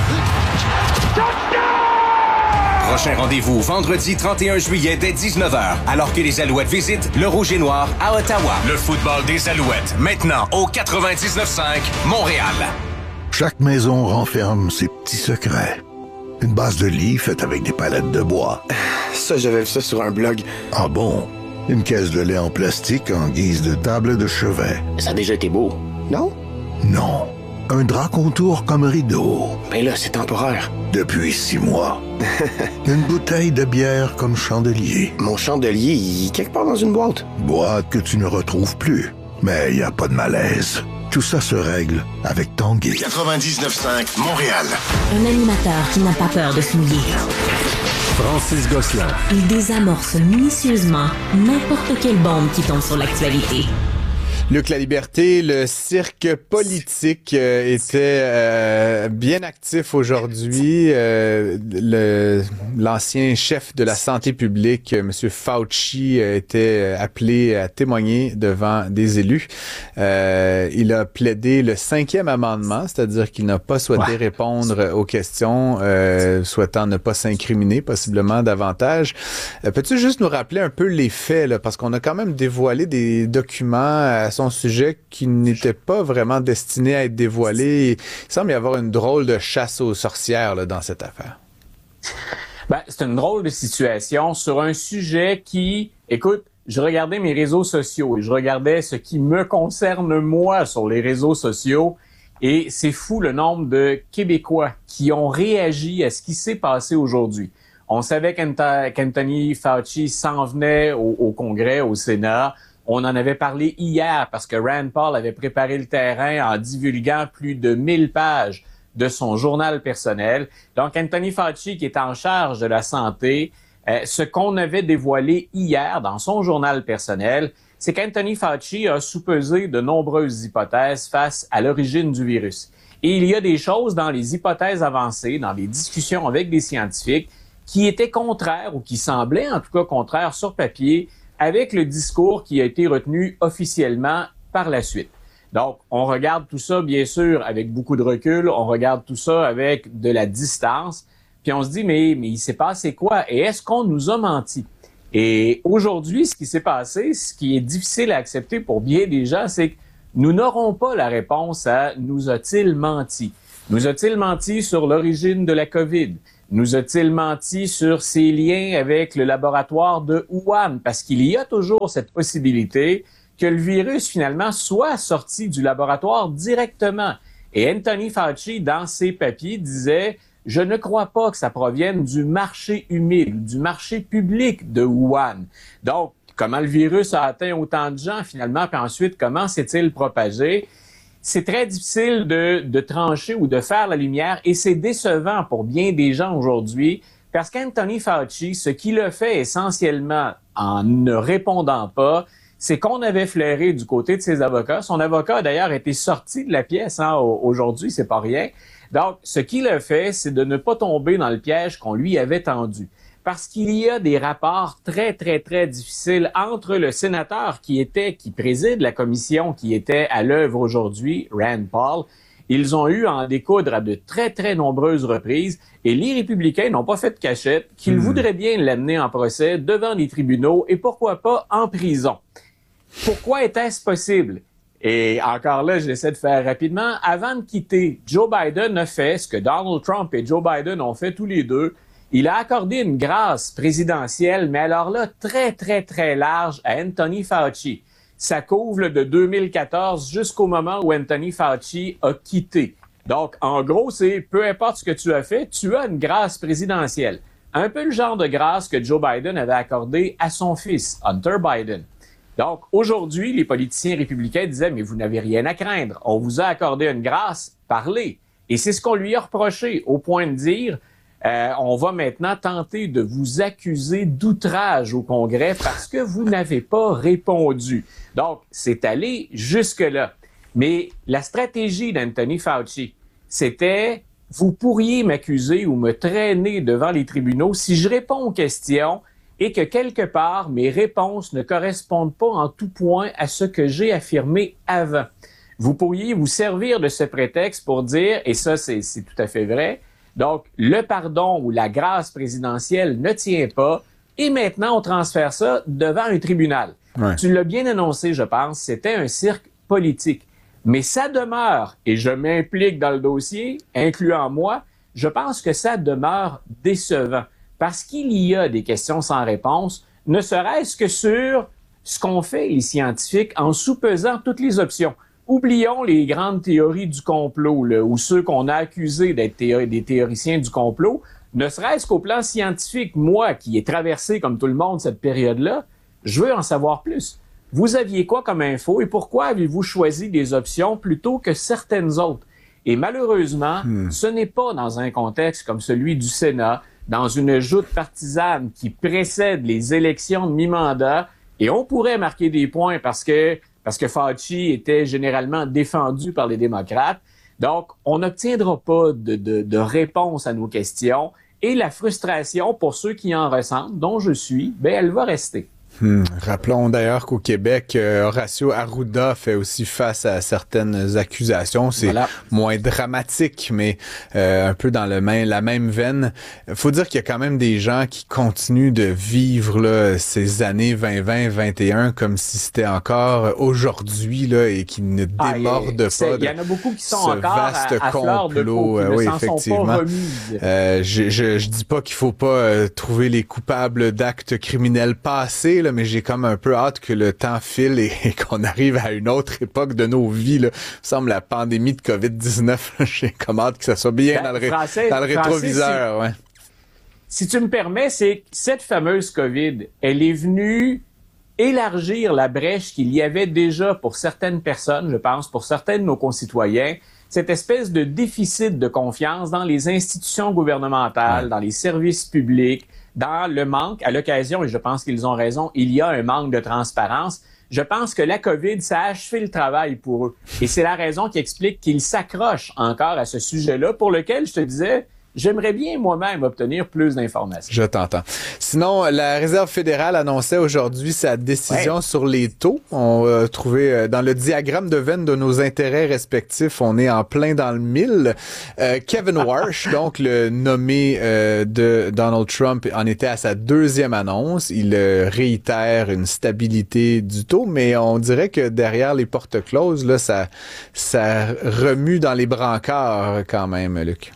Prochain rendez-vous vendredi trente et un juillet dès dix-neuf heures, alors que les Alouettes visitent le Rouge et Noir à Ottawa. Le football des Alouettes, maintenant au quatre-vingt-dix-neuf cinq Montréal. Chaque maison renferme ses petits secrets. Une base de lit faite avec des palettes de bois. Ça, j'avais vu ça sur un blog. Ah bon? Une caisse de lait en plastique en guise de table de chevet. Ça a déjà été beau, non? Non. Un drap contour comme rideau. Ben là, c'est temporaire. Depuis six mois. Une bouteille de bière comme chandelier. Mon chandelier, il est quelque part dans une boîte. Boîte que tu ne retrouves plus. Mais il n'y a pas de malaise. Tout ça se règle avec Tanguay. quatre-vingt-dix-neuf cinq Montréal. Un animateur qui n'a pas peur de se mouiller. Francis Gosselin. Il désamorce minutieusement n'importe quelle bombe qui tombe sur l'actualité. Luc La Liberté, le cirque politique euh, était euh, bien actif aujourd'hui. Euh, le, l'ancien chef de la santé publique, M. Fauci, a été appelé à témoigner devant des élus. Euh, il a plaidé le cinquième amendement, c'est-à-dire qu'il n'a pas souhaité ouais. répondre aux questions, euh, souhaitant ne pas s'incriminer possiblement davantage. Euh, peux-tu juste nous rappeler un peu les faits, là, parce qu'on a quand même dévoilé des documents à son sujet qui n'était pas vraiment destiné à être dévoilé. Il semble y avoir une drôle de chasse aux sorcières là, dans cette affaire. Ben, c'est une drôle de situation sur un sujet qui, écoute, je regardais mes réseaux sociaux et je regardais ce qui me concerne moi sur les réseaux sociaux et c'est fou le nombre de Québécois qui ont réagi à ce qui s'est passé aujourd'hui. On savait qu'Anthony Fauci s'en venait au, au Congrès, au Sénat. On en avait parlé hier parce que Rand Paul avait préparé le terrain en divulguant plus de mille pages de son journal personnel. Donc, Anthony Fauci, qui est en charge de la santé, euh, ce qu'on avait dévoilé hier dans son journal personnel, c'est qu'Anthony Fauci a soupesé de nombreuses hypothèses face à l'origine du virus. Et il y a des choses dans les hypothèses avancées, dans les discussions avec des scientifiques, qui étaient contraires ou qui semblaient en tout cas contraires sur papier avec le discours qui a été retenu officiellement par la suite. Donc, on regarde tout ça, bien sûr, avec beaucoup de recul, on regarde tout ça avec de la distance, puis on se dit, mais, mais il s'est passé quoi? Et est-ce qu'on nous a menti? Et aujourd'hui, ce qui s'est passé, ce qui est difficile à accepter pour bien des gens, c'est que nous n'aurons pas la réponse à « nous a-t-il menti ». Nous a-t-il menti sur l'origine de la COVID? Nous a-t-il menti sur ses liens avec le laboratoire de Wuhan? Parce qu'il y a toujours cette possibilité que le virus, finalement, soit sorti du laboratoire directement. Et Anthony Fauci, dans ses papiers, disait « Je ne crois pas que ça provienne du marché humide, du marché public de Wuhan. » Donc, comment le virus a atteint autant de gens, finalement, puis ensuite, comment s'est-il propagé? C'est très difficile de, de trancher ou de faire la lumière et c'est décevant pour bien des gens aujourd'hui parce qu'Anthony Fauci, ce qu'il a fait essentiellement en ne répondant pas, c'est qu'on avait flairé du côté de ses avocats. Son avocat a d'ailleurs été sorti de la pièce hein, aujourd'hui, c'est pas rien. Donc, ce qu'il a fait, c'est de ne pas tomber dans le piège qu'on lui avait tendu. Parce qu'il y a des rapports très, très, très difficiles entre le sénateur qui était, qui préside la commission qui était à l'œuvre aujourd'hui, Rand Paul. Ils ont eu à en découdre à de très, très nombreuses reprises et les républicains n'ont pas fait de cachette qu'ils mmh. voudraient bien l'amener en procès devant les tribunaux et pourquoi pas en prison. Pourquoi était-ce possible? Et encore là, j'essaie de faire rapidement. Avant de quitter, Joe Biden a fait ce que Donald Trump et Joe Biden ont fait tous les deux. Il a accordé une grâce présidentielle, mais alors là, très, très, très large à Anthony Fauci. Ça couvre de deux mille quatorze jusqu'au moment où Anthony Fauci a quitté. Donc, en gros, c'est peu importe ce que tu as fait, tu as une grâce présidentielle. Un peu le genre de grâce que Joe Biden avait accordé à son fils, Hunter Biden. Donc, aujourd'hui, les politiciens républicains disaient « Mais vous n'avez rien à craindre. On vous a accordé une grâce, parlez. » Et c'est ce qu'on lui a reproché, au point de dire euh, « On va maintenant tenter de vous accuser d'outrage au Congrès parce que vous n'avez pas répondu. » Donc, c'est allé jusque-là. Mais la stratégie d'Anthony Fauci, c'était « Vous pourriez m'accuser ou me traîner devant les tribunaux si je réponds aux questions et que quelque part, mes réponses ne correspondent pas en tout point à ce que j'ai affirmé avant. » Vous pourriez vous servir de ce prétexte pour dire, et ça c'est, c'est tout à fait vrai, donc le pardon ou la grâce présidentielle ne tient pas et maintenant on transfère ça devant un tribunal. Ouais. Tu l'as bien annoncé, je pense, c'était un cirque politique. Mais ça demeure, et je m'implique dans le dossier, incluant moi, je pense que ça demeure décevant. Parce qu'il y a des questions sans réponse, ne serait-ce que sur ce qu'ont fait les scientifiques en soupesant toutes les options. Oublions les grandes théories du complot, là, ou ceux qu'on a accusés d'être théor- des théoriciens du complot. Ne serait-ce qu'au plan scientifique, moi, qui ai traversé, comme tout le monde, cette période-là, je veux en savoir plus. Vous aviez quoi comme info et pourquoi avez-vous choisi des options plutôt que certaines autres? Et malheureusement, hmm. ce n'est pas dans un contexte comme celui du Sénat, dans une joute partisane qui précède les élections de mi-mandat, et on pourrait marquer des points parce que parce que Fauci était généralement défendu par les démocrates. Donc, on n'obtiendra pas de, de, de réponse à nos questions, et la frustration pour ceux qui en ressentent, dont je suis, ben elle va rester. Hmm. Rappelons d'ailleurs qu'au Québec, euh, Horacio Arruda fait aussi face à certaines accusations. C'est voilà. moins dramatique, mais euh, un peu dans le même, la même veine. Faut dire qu'il y a quand même des gens qui continuent de vivre là, ces années vingt vingt, vingt et un comme si c'était encore aujourd'hui là, et qui ne ah, débordent pas. Il y en a beaucoup qui sont ce encore vaste à, à complot. De peau, euh, oui, effectivement. Euh, je, je, je dis pas qu'il faut pas euh, trouver les coupables d'actes criminels passés. Là, mais j'ai comme un peu hâte que le temps file et, et qu'on arrive à une autre époque de nos vies. Là. Il me semble la pandémie de covid dix-neuf, là, j'ai comme hâte que ça soit bien ben, dans le, ré, français, dans le rétroviseur. Français, ouais. si tu me permets, c'est que cette fameuse COVID, elle est venue élargir la brèche qu'il y avait déjà pour certaines personnes, je pense, pour certains de nos concitoyens, cette espèce de déficit de confiance dans les institutions gouvernementales, ouais. dans les services publics, dans le manque, à l'occasion, et je pense qu'ils ont raison, il y a un manque de transparence. Je pense que la COVID, ça a achevé le travail pour eux. Et c'est la raison qui explique qu'ils s'accrochent encore à ce sujet-là, pour lequel, je te disais, j'aimerais bien moi-même obtenir plus d'informations. Je t'entends. Sinon, la Réserve fédérale annonçait aujourd'hui sa décision ouais. sur les taux. On a trouvé euh, dans le diagramme de Venn de nos intérêts respectifs, on est en plein dans le mille. Euh, Kevin Warsh, donc le nommé euh, de Donald Trump, en était à sa deuxième annonce. Il euh, réitère une stabilité du taux, mais on dirait que derrière les portes closes, là, ça, ça remue dans les brancards quand même, Luc.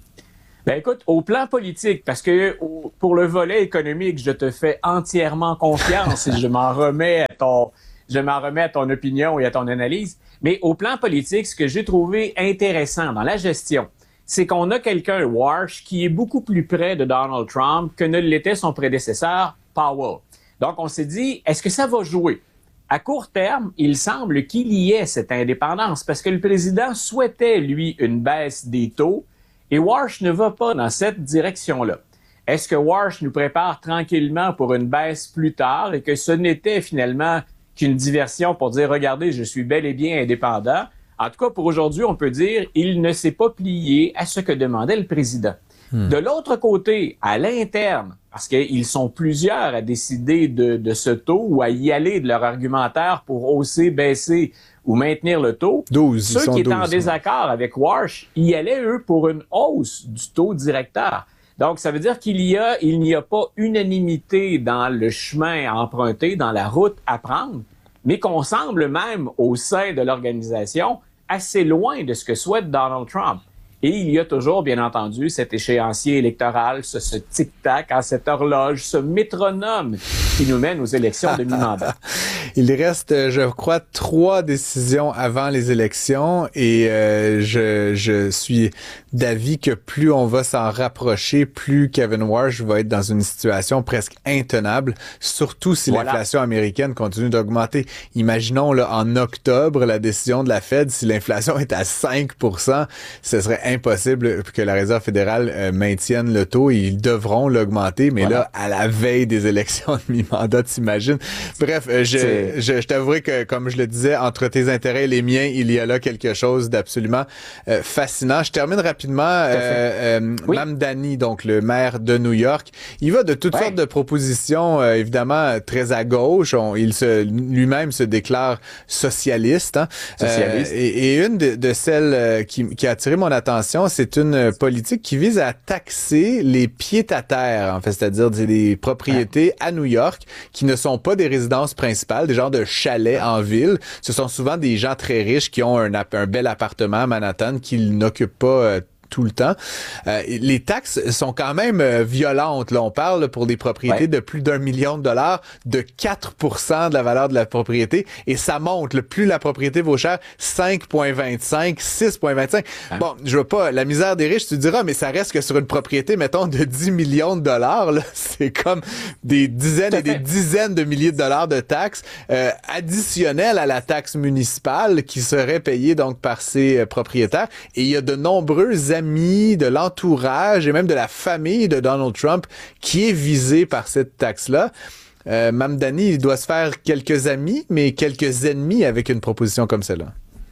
Ben écoute, au plan politique, parce que au, pour le volet économique, je te fais entièrement confiance et je m'en remets à ton, je m'en remets à ton opinion et à ton analyse. Mais au plan politique, ce que j'ai trouvé intéressant dans la gestion, c'est qu'on a quelqu'un, Warsh, qui est beaucoup plus près de Donald Trump que ne l'était son prédécesseur, Powell. Donc on s'est dit, est-ce que ça va jouer? À court terme, il semble qu'il y ait cette indépendance parce que le président souhaitait, lui, une baisse des taux. Et Warsh ne va pas dans cette direction-là. Est-ce que Warsh nous prépare tranquillement pour une baisse plus tard et que ce n'était finalement qu'une diversion pour dire « Regardez, je suis bel et bien indépendant ». En tout cas, pour aujourd'hui, on peut dire il ne s'est pas plié à ce que demandait le président. Hmm. De l'autre côté, à l'interne, parce qu'ils sont plusieurs à décider de, de ce taux ou à y aller de leur argumentaire pour hausser, baisser ou maintenir le taux, douze, ceux qui étaient douze, en désaccord avec Warsh, y allaient, eux, pour une hausse du taux directeur. Donc, ça veut dire qu'il y a, il n'y a pas unanimité dans le chemin à emprunter, dans la route à prendre, mais qu'on semble même, au sein de l'organisation, assez loin de ce que souhaite Donald Trump. Et il y a toujours, bien entendu, cet échéancier électoral, ce, ce tic-tac, hein, cette horloge, ce métronome qui nous mène aux élections de mi-mandat. Il reste, je crois, trois décisions avant les élections et euh, je, je suis d'avis que plus on va s'en rapprocher, plus Kevin Warsh va être dans une situation presque intenable, surtout si voilà. l'inflation américaine continue d'augmenter. Imaginons là, en octobre, la décision de la Fed, si l'inflation est à cinq pour cent, ce serait impossible que la Réserve fédérale euh, maintienne le taux et ils devront l'augmenter, mais voilà. là, à la veille des élections de mi-mandat, t'imagines? Bref, euh, je, je, je t'avouerai que, comme je le disais, entre tes intérêts et les miens, il y a là quelque chose d'absolument euh, fascinant. Je termine rapidement. Euh, euh, oui. Mamdani, donc le maire de New York, il va de toutes ouais. sortes de propositions, euh, évidemment, très à gauche. On, il se, lui-même se déclare socialiste. Hein? Socialiste. Euh, et, et une de, de celles euh, qui, qui a attiré mon attention, c'est une politique qui vise à taxer les pieds-à-terre, en fait, c'est-à-dire des propriétés à New York qui ne sont pas des résidences principales, des genres de chalets en ville. Ce sont souvent des gens très riches qui ont un, un bel appartement à Manhattan qu'ils n'occupent pas euh, tout le temps. Euh, les taxes sont quand même euh, violentes. Là, on parle là, pour des propriétés ouais. de plus d'un million de dollars, de quatre pour cent de la valeur de la propriété, et ça monte. Là, plus la propriété vaut cher, cinq virgule vingt-cinq, six virgule vingt-cinq. Hein? Bon, je veux pas, la misère des riches, tu diras, mais ça reste que sur une propriété, mettons, de dix millions de dollars, là, c'est comme des dizaines et des dizaines de milliers de dollars de taxes euh, additionnelles à la taxe municipale qui serait payée donc par ces euh, propriétaires. Et il y a de nombreux amis, de l'entourage et même de la famille de Donald Trump qui est visé par cette taxe-là. Euh, Mamdani, il doit se faire quelques amis, mais quelques ennemis avec une proposition comme celle-là.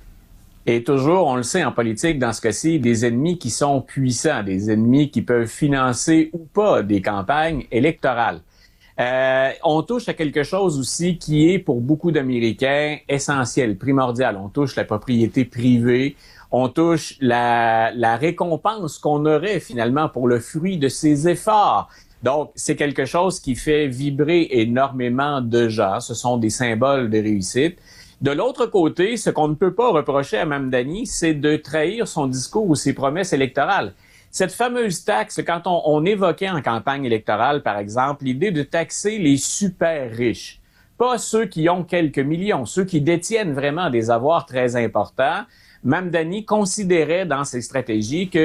Et toujours, on le sait en politique, dans ce cas-ci, des ennemis qui sont puissants, des ennemis qui peuvent financer ou pas des campagnes électorales. Euh, on touche à quelque chose aussi qui est pour beaucoup d'Américains essentiel, primordial. On touche la propriété privée. On touche la, la récompense qu'on aurait finalement pour le fruit de ses efforts. Donc, c'est quelque chose qui fait vibrer énormément de gens. Ce sont des symboles de réussite. De l'autre côté, ce qu'on ne peut pas reprocher à Mamdani, c'est de trahir son discours ou ses promesses électorales. Cette fameuse taxe, quand on, on évoquait en campagne électorale, par exemple, l'idée de taxer les super riches, pas ceux qui ont quelques millions, ceux qui détiennent vraiment des avoirs très importants. Mamdani considérait dans ses stratégies que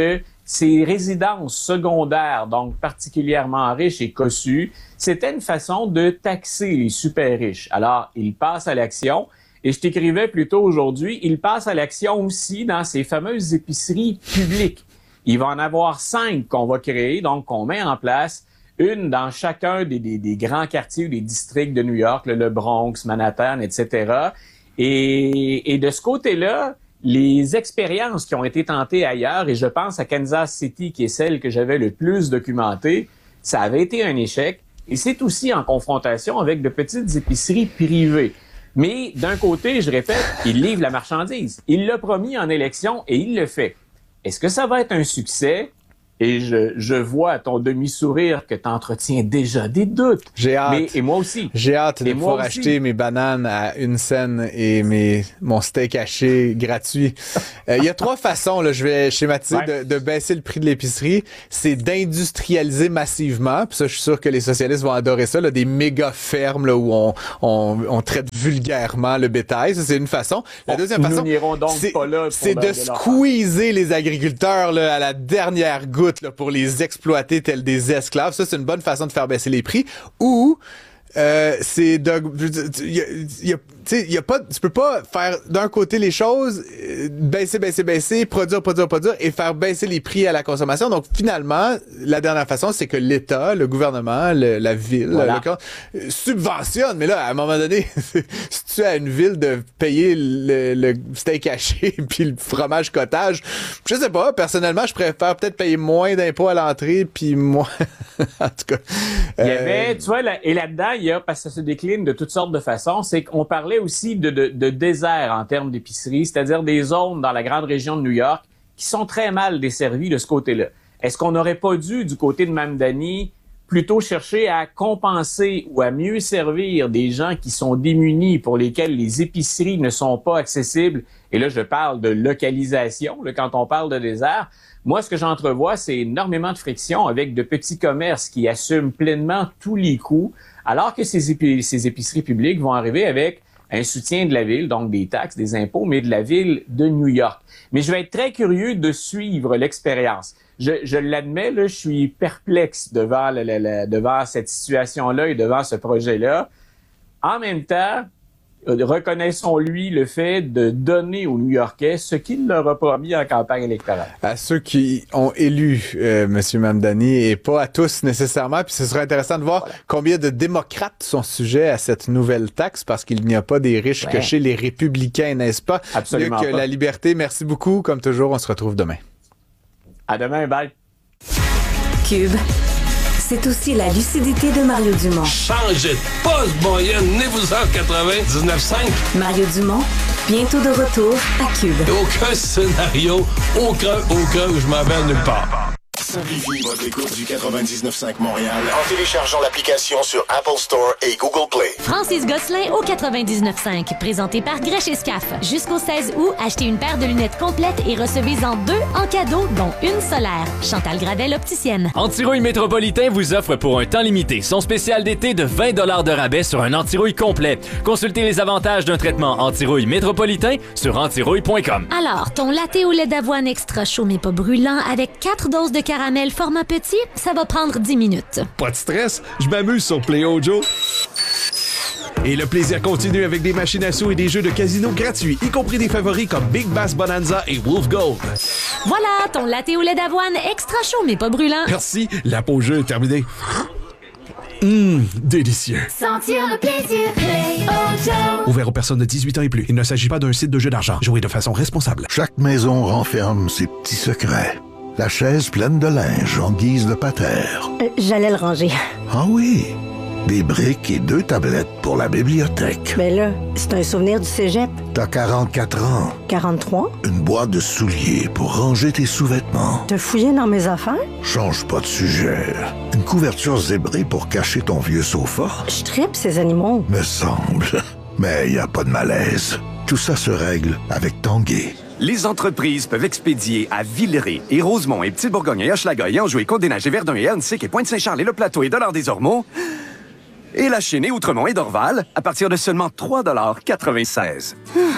ces résidences secondaires, donc particulièrement riches et cossues, c'était une façon de taxer les super riches. Alors, ils passent à l'action. Et je t'écrivais plus tôt aujourd'hui, ils passent à l'action aussi dans ces fameuses épiceries publiques. Il va en avoir cinq qu'on va créer, donc qu'on met en place, une dans chacun des, des, des grands quartiers ou des districts de New York, le, le Bronx, Manhattan, et cetera. Et, et de ce côté-là, les expériences qui ont été tentées ailleurs, et je pense à Kansas City, qui est celle que j'avais le plus documentée, ça avait été un échec. Et c'est aussi en confrontation avec de petites épiceries privées. Mais d'un côté, je répète, il livre la marchandise. Il l'a promis en élection et il le fait. Est-ce que ça va être un succès? Et je, je vois à ton demi-sourire que tu entretiens déjà des doutes. J'ai hâte. Mais, et moi aussi. J'ai hâte de et pouvoir moi acheter aussi. mes bananes à une scène et mes, mon steak haché gratuit. Il euh, y a trois façons, là, je vais schématiser, ouais. de, de baisser le prix de l'épicerie. C'est d'industrialiser massivement. Puis ça, je suis sûr que les socialistes vont adorer ça, là, des méga fermes là, où on, on, on traite vulgairement le bétail. Ça, c'est une façon. La bon, deuxième nous façon, n'irons donc c'est, pas là c'est de, de squeezer les agriculteurs là, à la dernière goutte. Là, pour les exploiter tels des esclaves. Ça, c'est une bonne façon de faire baisser les prix. Ou euh, c'est de... Il y a, y a, y a pas, tu peux pas faire d'un côté les choses, baisser, baisser, baisser, produire, produire, produire et faire baisser les prix à la consommation. Donc, finalement, la dernière façon, c'est que l'État, le gouvernement, le, la ville, voilà. le, subventionne. Mais là, à un moment donné, si tu as une ville de payer le, le steak haché puis le fromage cottage, je sais pas, personnellement, je préfère peut-être payer moins d'impôts à l'entrée puis moins... en tout cas... Il y avait, euh... tu vois, là, et là-dedans, il y a, parce que ça se décline de toutes sortes de façons, c'est qu'on parlait aussi de, de, de désert en termes d'épicerie, c'est-à-dire des zones dans la grande région de New York qui sont très mal desservies de ce côté-là. Est-ce qu'on n'aurait pas dû, du côté de Mamdani, plutôt chercher à compenser ou à mieux servir des gens qui sont démunis, pour lesquels les épiceries ne sont pas accessibles? Et là, je parle de localisation, là, quand on parle de désert. Moi, ce que j'entrevois, c'est énormément de friction avec de petits commerces qui assument pleinement tous les coûts, alors que ces, épi- ces épiceries publiques vont arriver avec un soutien de la ville, donc des taxes, des impôts, mais de la ville de New York. Mais je vais être très curieux de suivre l'expérience. Je, je l'admets, là, je suis perplexe devant, le, le, le, devant cette situation-là et devant ce projet-là. En même temps, reconnaissons-lui le fait de donner aux New-Yorkais ce qu'il leur a promis en campagne électorale. À ceux qui ont élu euh, M. Mamdani et pas à tous nécessairement. Puis ce serait intéressant de voir voilà. combien de démocrates sont sujets à cette nouvelle taxe, parce qu'il n'y a pas des riches ouais. que chez les républicains, n'est-ce pas? Absolument Mieux que pas. La liberté. Merci beaucoup. Comme toujours, on se retrouve demain. À demain, bye. Cube. C'est aussi la lucidité de Mario Dumont. Changez de poste, moyenne, venez-vous-en quatre-vingt-dix-neuf cinq. Mario Dumont, bientôt de retour à Cube. Aucun scénario, aucun, aucun, je m'en vais nulle part. Simplifiez votre écoute du quatre-vingt-dix-neuf cinq Montréal en téléchargeant l'application sur Apple Store et Google Play. Francis Gosselin au quatre-vingt-dix-neuf cinq, présenté par Grèche et Scaf. Jusqu'au seize août, achetez une paire de lunettes complètes et recevez-en deux en cadeau, dont une solaire. Chantal Gravel, opticienne. Antirouille Métropolitain vous offre pour un temps limité son spécial d'été de vingt dollars de rabais sur un antirouille complet. Consultez les avantages d'un traitement antirouille métropolitain sur antirouille point com. Alors, ton latte au lait d'avoine extra chaud mais pas brûlant avec quatre doses de caramel format petit, ça va prendre dix minutes. Pas de stress, je m'amuse sur Play-O-Joe. Et le plaisir continue avec des machines à sous et des jeux de casino gratuits, y compris des favoris comme Big Bass Bonanza et Wolf Gold. Voilà, ton latte au lait d'avoine extra chaud mais pas brûlant. Merci, la pause jeu est terminée. Hum, délicieux. Sentir le plaisir, Play-O-Joe. Ouvert aux personnes de dix-huit ans et plus. Il ne s'agit pas d'un site de jeu d'argent. Jouez de façon responsable. Chaque maison renferme ses petits secrets. La chaise pleine de linge en guise de patère. Euh, j'allais le ranger. Ah oui, des briques et deux tablettes pour la bibliothèque. Mais là, c'est un souvenir du cégep. T'as quarante-quatre ans. quarante-trois? Une boîte de souliers pour ranger tes sous-vêtements. T'as fouillé dans mes affaires? Change pas de sujet. Une couverture zébrée pour cacher ton vieux sofa. Je tripe ces animaux. Me semble. Mais y a pas de malaise. Tout ça se règle avec Tanguay. Les entreprises peuvent expédier à Villeray et Rosemont et Petite-Bourgogne et Hochelaga et Anjou et Côte-des-Neiges et Verdun et Ernstic et Pointe-Saint-Charles et Le Plateau et Dollard-des-Ormeaux et La Chênaie, Outremont et Dorval à partir de seulement trois dollars quatre-vingt-seize.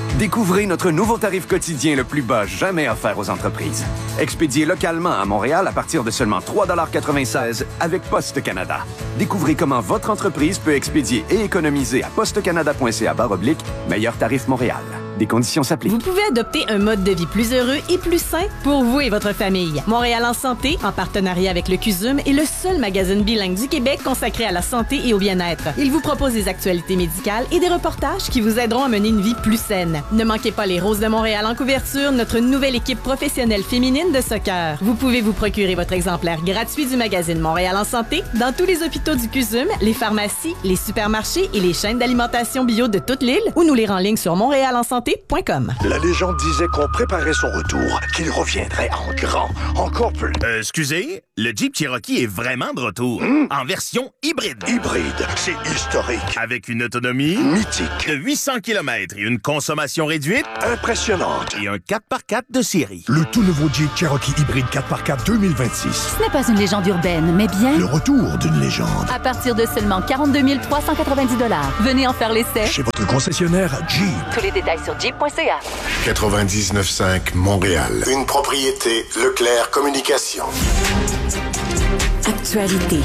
Découvrez notre nouveau tarif quotidien le plus bas jamais offert aux entreprises. Expédié localement à Montréal à partir de seulement trois dollars quatre-vingt-seize avec Poste Canada. Découvrez comment votre entreprise peut expédier et économiser à postecanada.ca barre oblique meilleur tarif Montréal. Des conditions s'appliquent. Vous pouvez adopter un mode de vie plus heureux et plus sain pour vous et votre famille. Montréal en santé, en partenariat avec le C U S U M, est le seul magazine bilingue du Québec consacré à la santé et au bien-être. Il vous propose des actualités médicales et des reportages qui vous aideront à mener une vie plus saine. Ne manquez pas les Roses de Montréal en couverture, notre nouvelle équipe professionnelle féminine de soccer. Vous pouvez vous procurer votre exemplaire gratuit du magazine Montréal en santé dans tous les hôpitaux du C U S U M, les pharmacies, les supermarchés et les chaînes d'alimentation bio de toute l'île ou nous lire en ligne sur montréal en santé point com. La légende disait qu'on préparait son retour, qu'il reviendrait en grand, encore plus. Euh, excusez, le Jeep Cherokee est vraiment de retour, mmh. en version hybride. Hybride, c'est historique. Avec une autonomie mythique de huit cents kilomètres et une consommation réduite impressionnante. Et un quatre par quatre de série. Le tout nouveau Jeep Cherokee hybride quatre par quatre deux mille vingt-six. Ce n'est pas une légende urbaine, mais bien le retour d'une légende. À partir de seulement quarante-deux mille trois cent quatre-vingt-dix dollars. Venez en faire l'essai chez votre concessionnaire Jeep. Tous les détails sur jeep point c a. quatre-vingt-dix-neuf cinq Montréal. Une propriété Leclerc Communication. Actualité.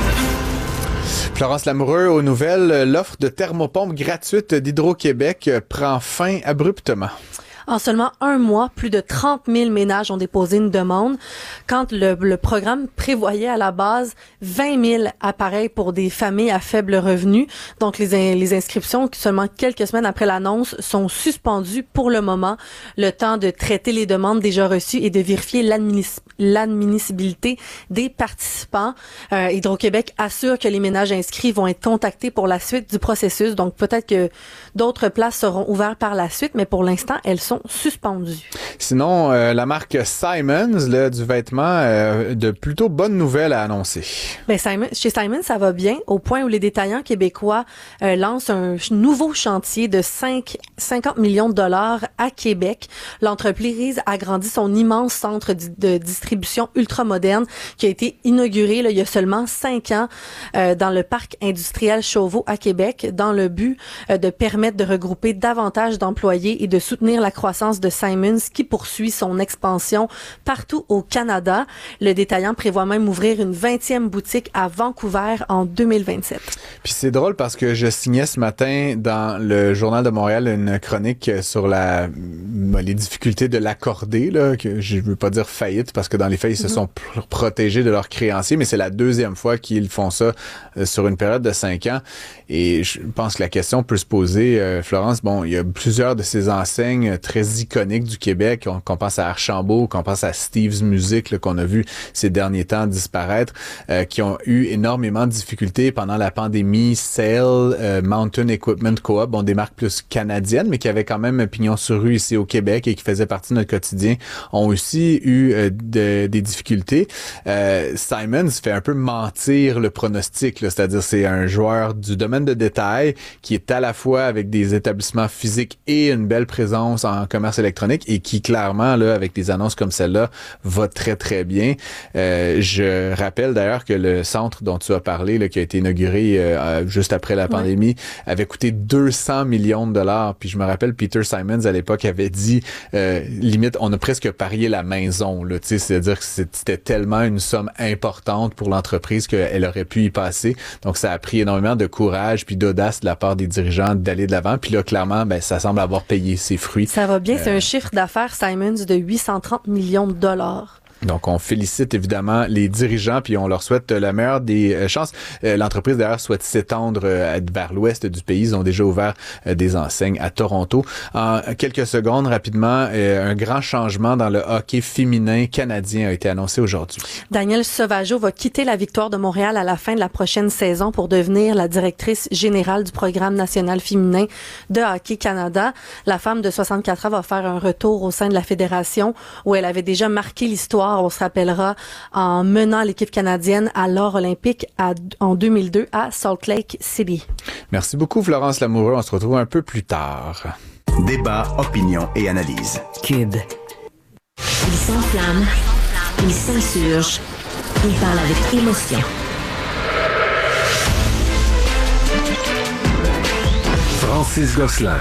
Florence Lamoureux, aux nouvelles, l'offre de thermopompe gratuite d'Hydro-Québec prend fin abruptement. En seulement un mois, plus de trente mille ménages ont déposé une demande, quand le, le programme prévoyait à la base vingt mille appareils pour des familles à faible revenu. Donc, les, les inscriptions, seulement quelques semaines après l'annonce, sont suspendues pour le moment, le temps de traiter les demandes déjà reçues et de vérifier l'adminis- l'admissibilité des participants. Euh, Hydro-Québec assure que les ménages inscrits vont être contactés pour la suite du processus. Donc, peut-être que d'autres places seront ouvertes par la suite, mais pour l'instant, elles sont suspendues. Sinon, euh, la marque Simons, là, du vêtement, euh, de plutôt bonnes nouvelles à annoncer. Ben, Simon, chez Simons, ça va bien, au point où les détaillants québécois euh, lancent un nouveau chantier de cinq, cinquante millions de dollars à Québec. L'entreprise agrandit son immense centre de distribution ultramoderne qui a été inauguré là, il y a seulement cinq ans euh, dans le parc industriel Chauveau à Québec, dans le but euh, de permettre de regrouper davantage d'employés et de soutenir la croissance de Simons qui poursuit son expansion partout au Canada. Le détaillant prévoit même ouvrir une vingtième boutique à Vancouver en deux mille vingt-sept. Puis c'est drôle parce que je signais ce matin dans le Journal de Montréal une chronique sur la les difficultés de l'accorder, là, que je veux pas dire faillite parce que dans les faits, ils se sont pr- protégés de leurs créanciers, mais c'est la deuxième fois qu'ils font ça euh, sur une période de cinq ans. Et je pense que la question peut se poser, euh, Florence, bon, il y a plusieurs de ces enseignes très iconiques du Québec, on, qu'on pense à Archambault, qu'on pense à Steve's Music, là, qu'on a vu ces derniers temps disparaître, euh, qui ont eu énormément de difficultés pendant la pandémie. Sale, euh, Mountain Equipment Co-op, bon, des marques plus canadiennes, mais qui avaient quand même un pignon sur rue ici au Québec et qui faisaient partie de notre quotidien, ont aussi eu euh, de, des difficultés. Euh, Simons fait un peu mentir le pronostic, là, c'est-à-dire c'est un joueur du domaine de détail qui est à la fois avec des établissements physiques et une belle présence en commerce électronique et qui clairement, là, avec des annonces comme celle-là, va très très bien. Euh, je rappelle d'ailleurs que le centre dont tu as parlé, là, qui a été inauguré euh, juste après la pandémie, ouais. avait coûté deux cents millions de dollars. Puis je me rappelle, Peter Simons à l'époque avait dit, euh, limite, on a presque parié la maison, là, tu sais, c'est-à-dire que c'était tellement une somme importante pour l'entreprise qu'elle aurait pu y passer. Donc ça a pris énormément de courage puis d'audace de la part des dirigeants d'aller de l'avant. Puis là, clairement, ben ça semble avoir payé ses fruits. Ça va bien, euh, c'est un chiffre d'affaires Simons de huit cent trente millions de dollars. Donc, on félicite évidemment les dirigeants puis on leur souhaite la meilleure des euh, chances. Euh, l'entreprise, d'ailleurs, souhaite s'étendre euh, vers l'ouest du pays. Ils ont déjà ouvert euh, des enseignes à Toronto. En quelques secondes, rapidement, euh, un grand changement dans le hockey féminin canadien a été annoncé aujourd'hui. Danielle Sauvageau va quitter la Victoire de Montréal à la fin de la prochaine saison pour devenir la directrice générale du programme national féminin de Hockey Canada. La femme de soixante-quatre ans va faire un retour au sein de la fédération où elle avait déjà marqué l'histoire. On se rappellera en menant l'équipe canadienne à l'or olympique à, en deux mille deux à Salt Lake City. Merci beaucoup, Florence Lamoureux. On se retrouve un peu plus tard. Débat, opinion et analyse. Cube. Il s'enflamme, il s'insurge, il parle avec émotion. Francis Gosselin.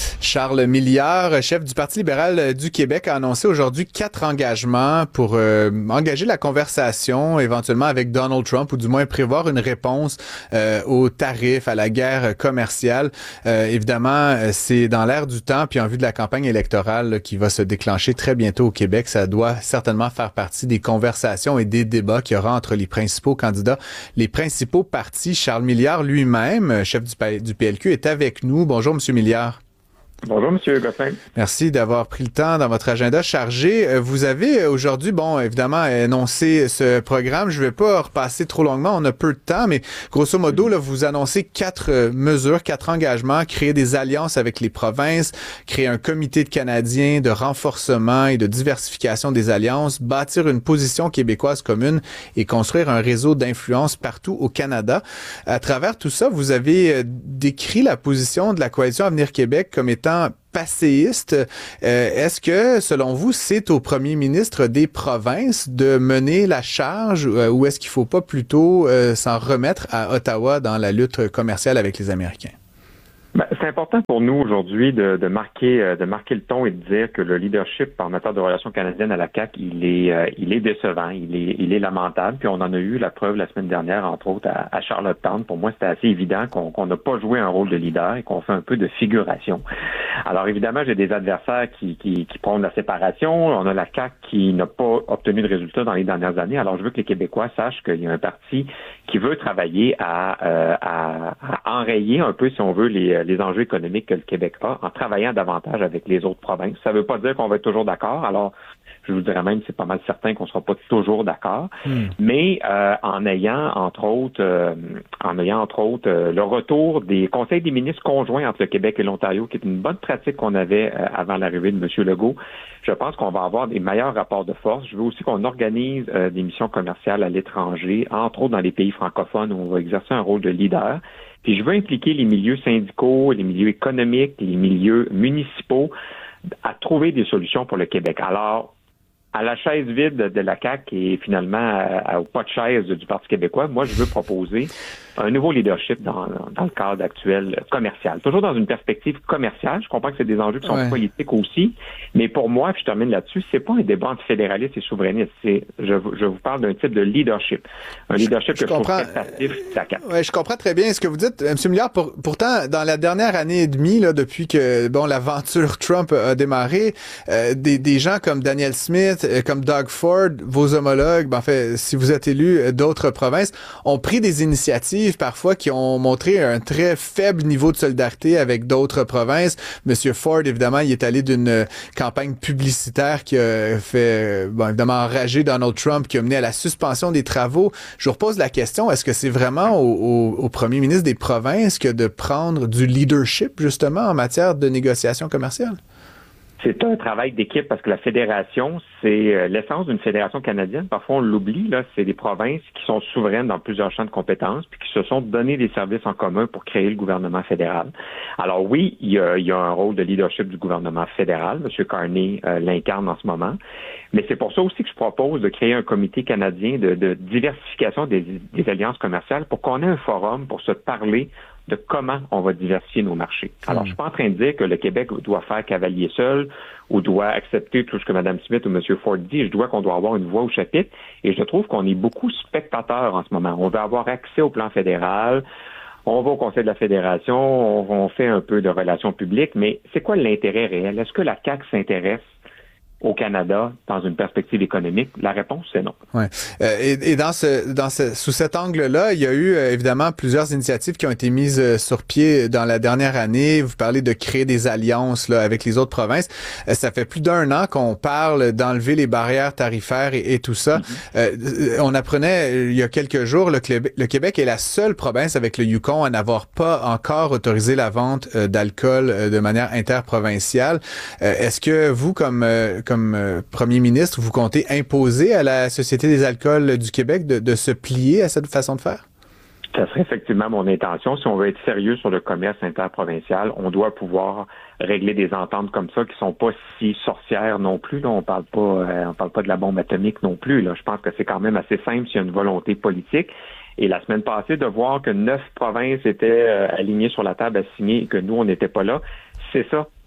Charles Milliard, chef du Parti libéral du Québec, a annoncé aujourd'hui quatre engagements pour euh, engager la conversation éventuellement avec Donald Trump, ou du moins prévoir une réponse euh, aux tarifs, à la guerre commerciale. Euh, évidemment, c'est dans l'air du temps, puis en vue de la campagne électorale là, qui va se déclencher très bientôt au Québec, ça doit certainement faire partie des conversations et des débats qu'il y aura entre les principaux candidats, les principaux partis. Charles Milliard lui-même, chef du, du P L Q, est avec nous. Bonjour, Monsieur Milliard. Bonjour, M. Gosselin. Merci d'avoir pris le temps dans votre agenda chargé. Vous avez aujourd'hui, bon, évidemment, annoncé ce programme. Je ne vais pas repasser trop longuement, on a peu de temps, mais grosso modo, là, vous annoncez quatre mesures, quatre engagements, créer des alliances avec les provinces, créer un comité de Canadiens de renforcement et de diversification des alliances, bâtir une position québécoise commune et construire un réseau d'influence partout au Canada. À travers tout ça, vous avez décrit la position de la Coalition Avenir Québec comme étant passéiste. Euh, est-ce que, selon vous, c'est au premier ministre des provinces de mener la charge euh, ou est-ce qu'il ne faut pas plutôt euh, s'en remettre à Ottawa dans la lutte commerciale avec les Américains? Ben, c'est important pour nous aujourd'hui de, de marquer de marquer le ton et de dire que le leadership en matière de relations canadiennes à la C A Q, il est euh, il est décevant, il est il est lamentable. Puis on en a eu la preuve la semaine dernière, entre autres à, à Charlottetown. Pour moi, c'était assez évident qu'on qu'on n'a pas joué un rôle de leader et qu'on fait un peu de figuration. Alors évidemment, j'ai des adversaires qui qui, qui prônent la séparation. On a la C A Q qui n'a pas obtenu de résultats dans les dernières années. Alors je veux que les Québécois sachent qu'il y a un parti qui veut travailler à euh, à, à enrayer un peu, si on veut, les les enjeux économiques que le Québec a en travaillant davantage avec les autres provinces. Ça ne veut pas dire qu'on va être toujours d'accord. Alors, je vous dirais même, c'est pas mal certain qu'on ne sera pas toujours d'accord. Mm. Mais euh, en ayant, entre autres, euh, en ayant, entre autres, euh, le retour des conseils des ministres conjoints entre le Québec et l'Ontario, qui est une bonne pratique qu'on avait euh, avant l'arrivée de M. Legault, je pense qu'on va avoir des meilleurs rapports de force. Je veux aussi qu'on organise euh, des missions commerciales à l'étranger, entre autres dans les pays francophones où on va exercer un rôle de leader. Puis je veux impliquer les milieux syndicaux, les milieux économiques, les milieux municipaux à trouver des solutions pour le Québec. Alors, à la chaise vide de la C A Q et finalement à, à, au pas de chaise du Parti québécois, moi, je veux proposer un nouveau leadership dans, dans le cadre actuel commercial. Toujours dans une perspective commerciale. Je comprends que c'est des enjeux qui sont ouais. politiques aussi, mais pour moi, puis je termine là-dessus, c'est pas un débat entre fédéralistes et souverainistes. C'est, je, je vous parle d'un type de leadership. Un leadership je, que je comprends, je trouve prestatif de la C A Q. Ouais, je comprends très bien ce que vous dites, M. Milliard. Pour, pourtant, dans la dernière année et demie, là, depuis que bon l'aventure Trump a démarré, euh, des, des gens comme Daniel Smith, euh, comme Doug Ford, vos homologues, ben, en fait, si vous êtes élus euh, d'autres provinces, ont pris des initiatives parfois qui ont montré un très faible niveau de solidarité avec d'autres provinces. Monsieur Ford, évidemment, il est allé d'une campagne publicitaire qui a fait, bon, évidemment, enrager Donald Trump, qui a mené à la suspension des travaux. Je vous repose la question, est-ce que c'est vraiment au, au, au premier ministre des provinces que de prendre du leadership, justement, en matière de négociation commerciale? C'est un travail d'équipe parce que la fédération, c'est l'essence d'une fédération canadienne. Parfois, on l'oublie, là, c'est des provinces qui sont souveraines dans plusieurs champs de compétences puis qui se sont donné des services en commun pour créer le gouvernement fédéral. Alors oui, il y a, il y a un rôle de leadership du gouvernement fédéral. M. Carney euh, l'incarne en ce moment. Mais c'est pour ça aussi que je propose de créer un comité canadien de, de diversification des, des alliances commerciales pour qu'on ait un forum pour se parler de comment on va diversifier nos marchés. Alors, mmh. je suis pas en train de dire que le Québec doit faire cavalier seul ou doit accepter tout ce que Mme Smith ou M. Ford dit. Je dois qu'on doit avoir une voix au chapitre. Et je trouve qu'on est beaucoup spectateurs en ce moment. On veut avoir accès au plan fédéral. On va au Conseil de la Fédération. On, on fait un peu de relations publiques. Mais c'est quoi l'intérêt réel? Est-ce que la C A Q s'intéresse au Canada dans une perspective économique? La réponse, c'est non. Ouais. Euh, et, et dans ce, dans ce, sous cet angle-là, il y a eu euh, évidemment plusieurs initiatives qui ont été mises euh, sur pied dans la dernière année. Vous parlez de créer des alliances là, avec les autres provinces. Euh, ça fait plus d'un an qu'on parle d'enlever les barrières tarifaires et, et tout ça. Mm-hmm. Euh, on apprenait euh, il y a quelques jours, le, Clé- le Québec est la seule province avec le Yukon à n'avoir pas encore autorisé la vente euh, d'alcool euh, de manière interprovinciale. Euh, est-ce que vous, comme, euh, comme comme euh, premier ministre, vous comptez imposer à la Société des alcools du Québec de, de se plier à cette façon de faire? Ça serait effectivement mon intention. Si on veut être sérieux sur le commerce interprovincial, on doit pouvoir régler des ententes comme ça qui sont pas si sorcières non plus. Là, on parle pas, euh, on parle pas de la bombe atomique non plus. Là, je pense que c'est quand même assez simple s'il y a une volonté politique. Et la semaine passée, de voir que neuf provinces étaient euh, alignées sur la table à signer et que nous, on n'était pas là, c'est ça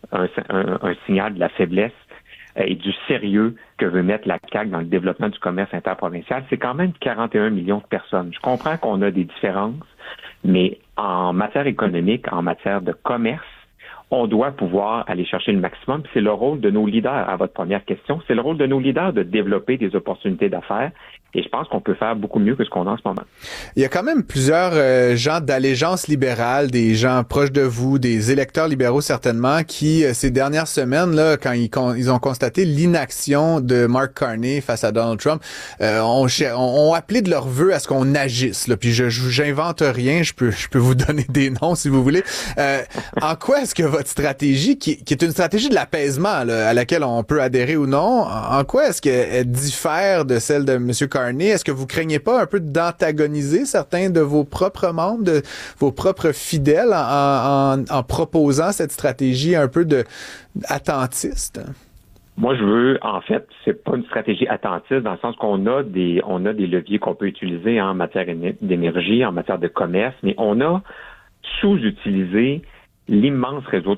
un, un, un signal de la faiblesse et du sérieux que veut mettre la C A Q dans le développement du commerce interprovincial. C'est quand même quarante et un millions de personnes. Je comprends qu'on a des différences, mais en matière économique, en matière de commerce, on doit pouvoir aller chercher le maximum. C'est le rôle de nos leaders, à votre première question, c'est le rôle de nos leaders de développer des opportunités d'affaires. Et je pense qu'on peut faire beaucoup mieux que ce qu'on a en ce moment. Il y a quand même plusieurs euh, gens d'allégeance libérale, des gens proches de vous, des électeurs libéraux certainement, qui, euh, ces dernières semaines, là, quand ils, con- ils ont constaté l'inaction de Mark Carney face à Donald Trump, euh, ont, ont appelé de leur vœu à ce qu'on agisse. Là. Puis je, je j'invente rien, je peux, je peux vous donner des noms si vous voulez. Euh, en quoi est-ce que votre stratégie, qui, qui est une stratégie de l'apaisement, là, à laquelle on peut adhérer ou non, en quoi est-ce qu'elle diffère de celle de M. Carney? Est-ce que vous craignez pas un peu d'antagoniser certains de vos propres membres, de vos propres fidèles en, en, en proposant cette stratégie un peu de attentiste? Moi, je veux, en fait, c'est pas une stratégie attentiste dans le sens qu'on a des, on a des leviers qu'on peut utiliser en matière d'énergie, en matière de commerce, mais on a sous-utilisé l'immense réseau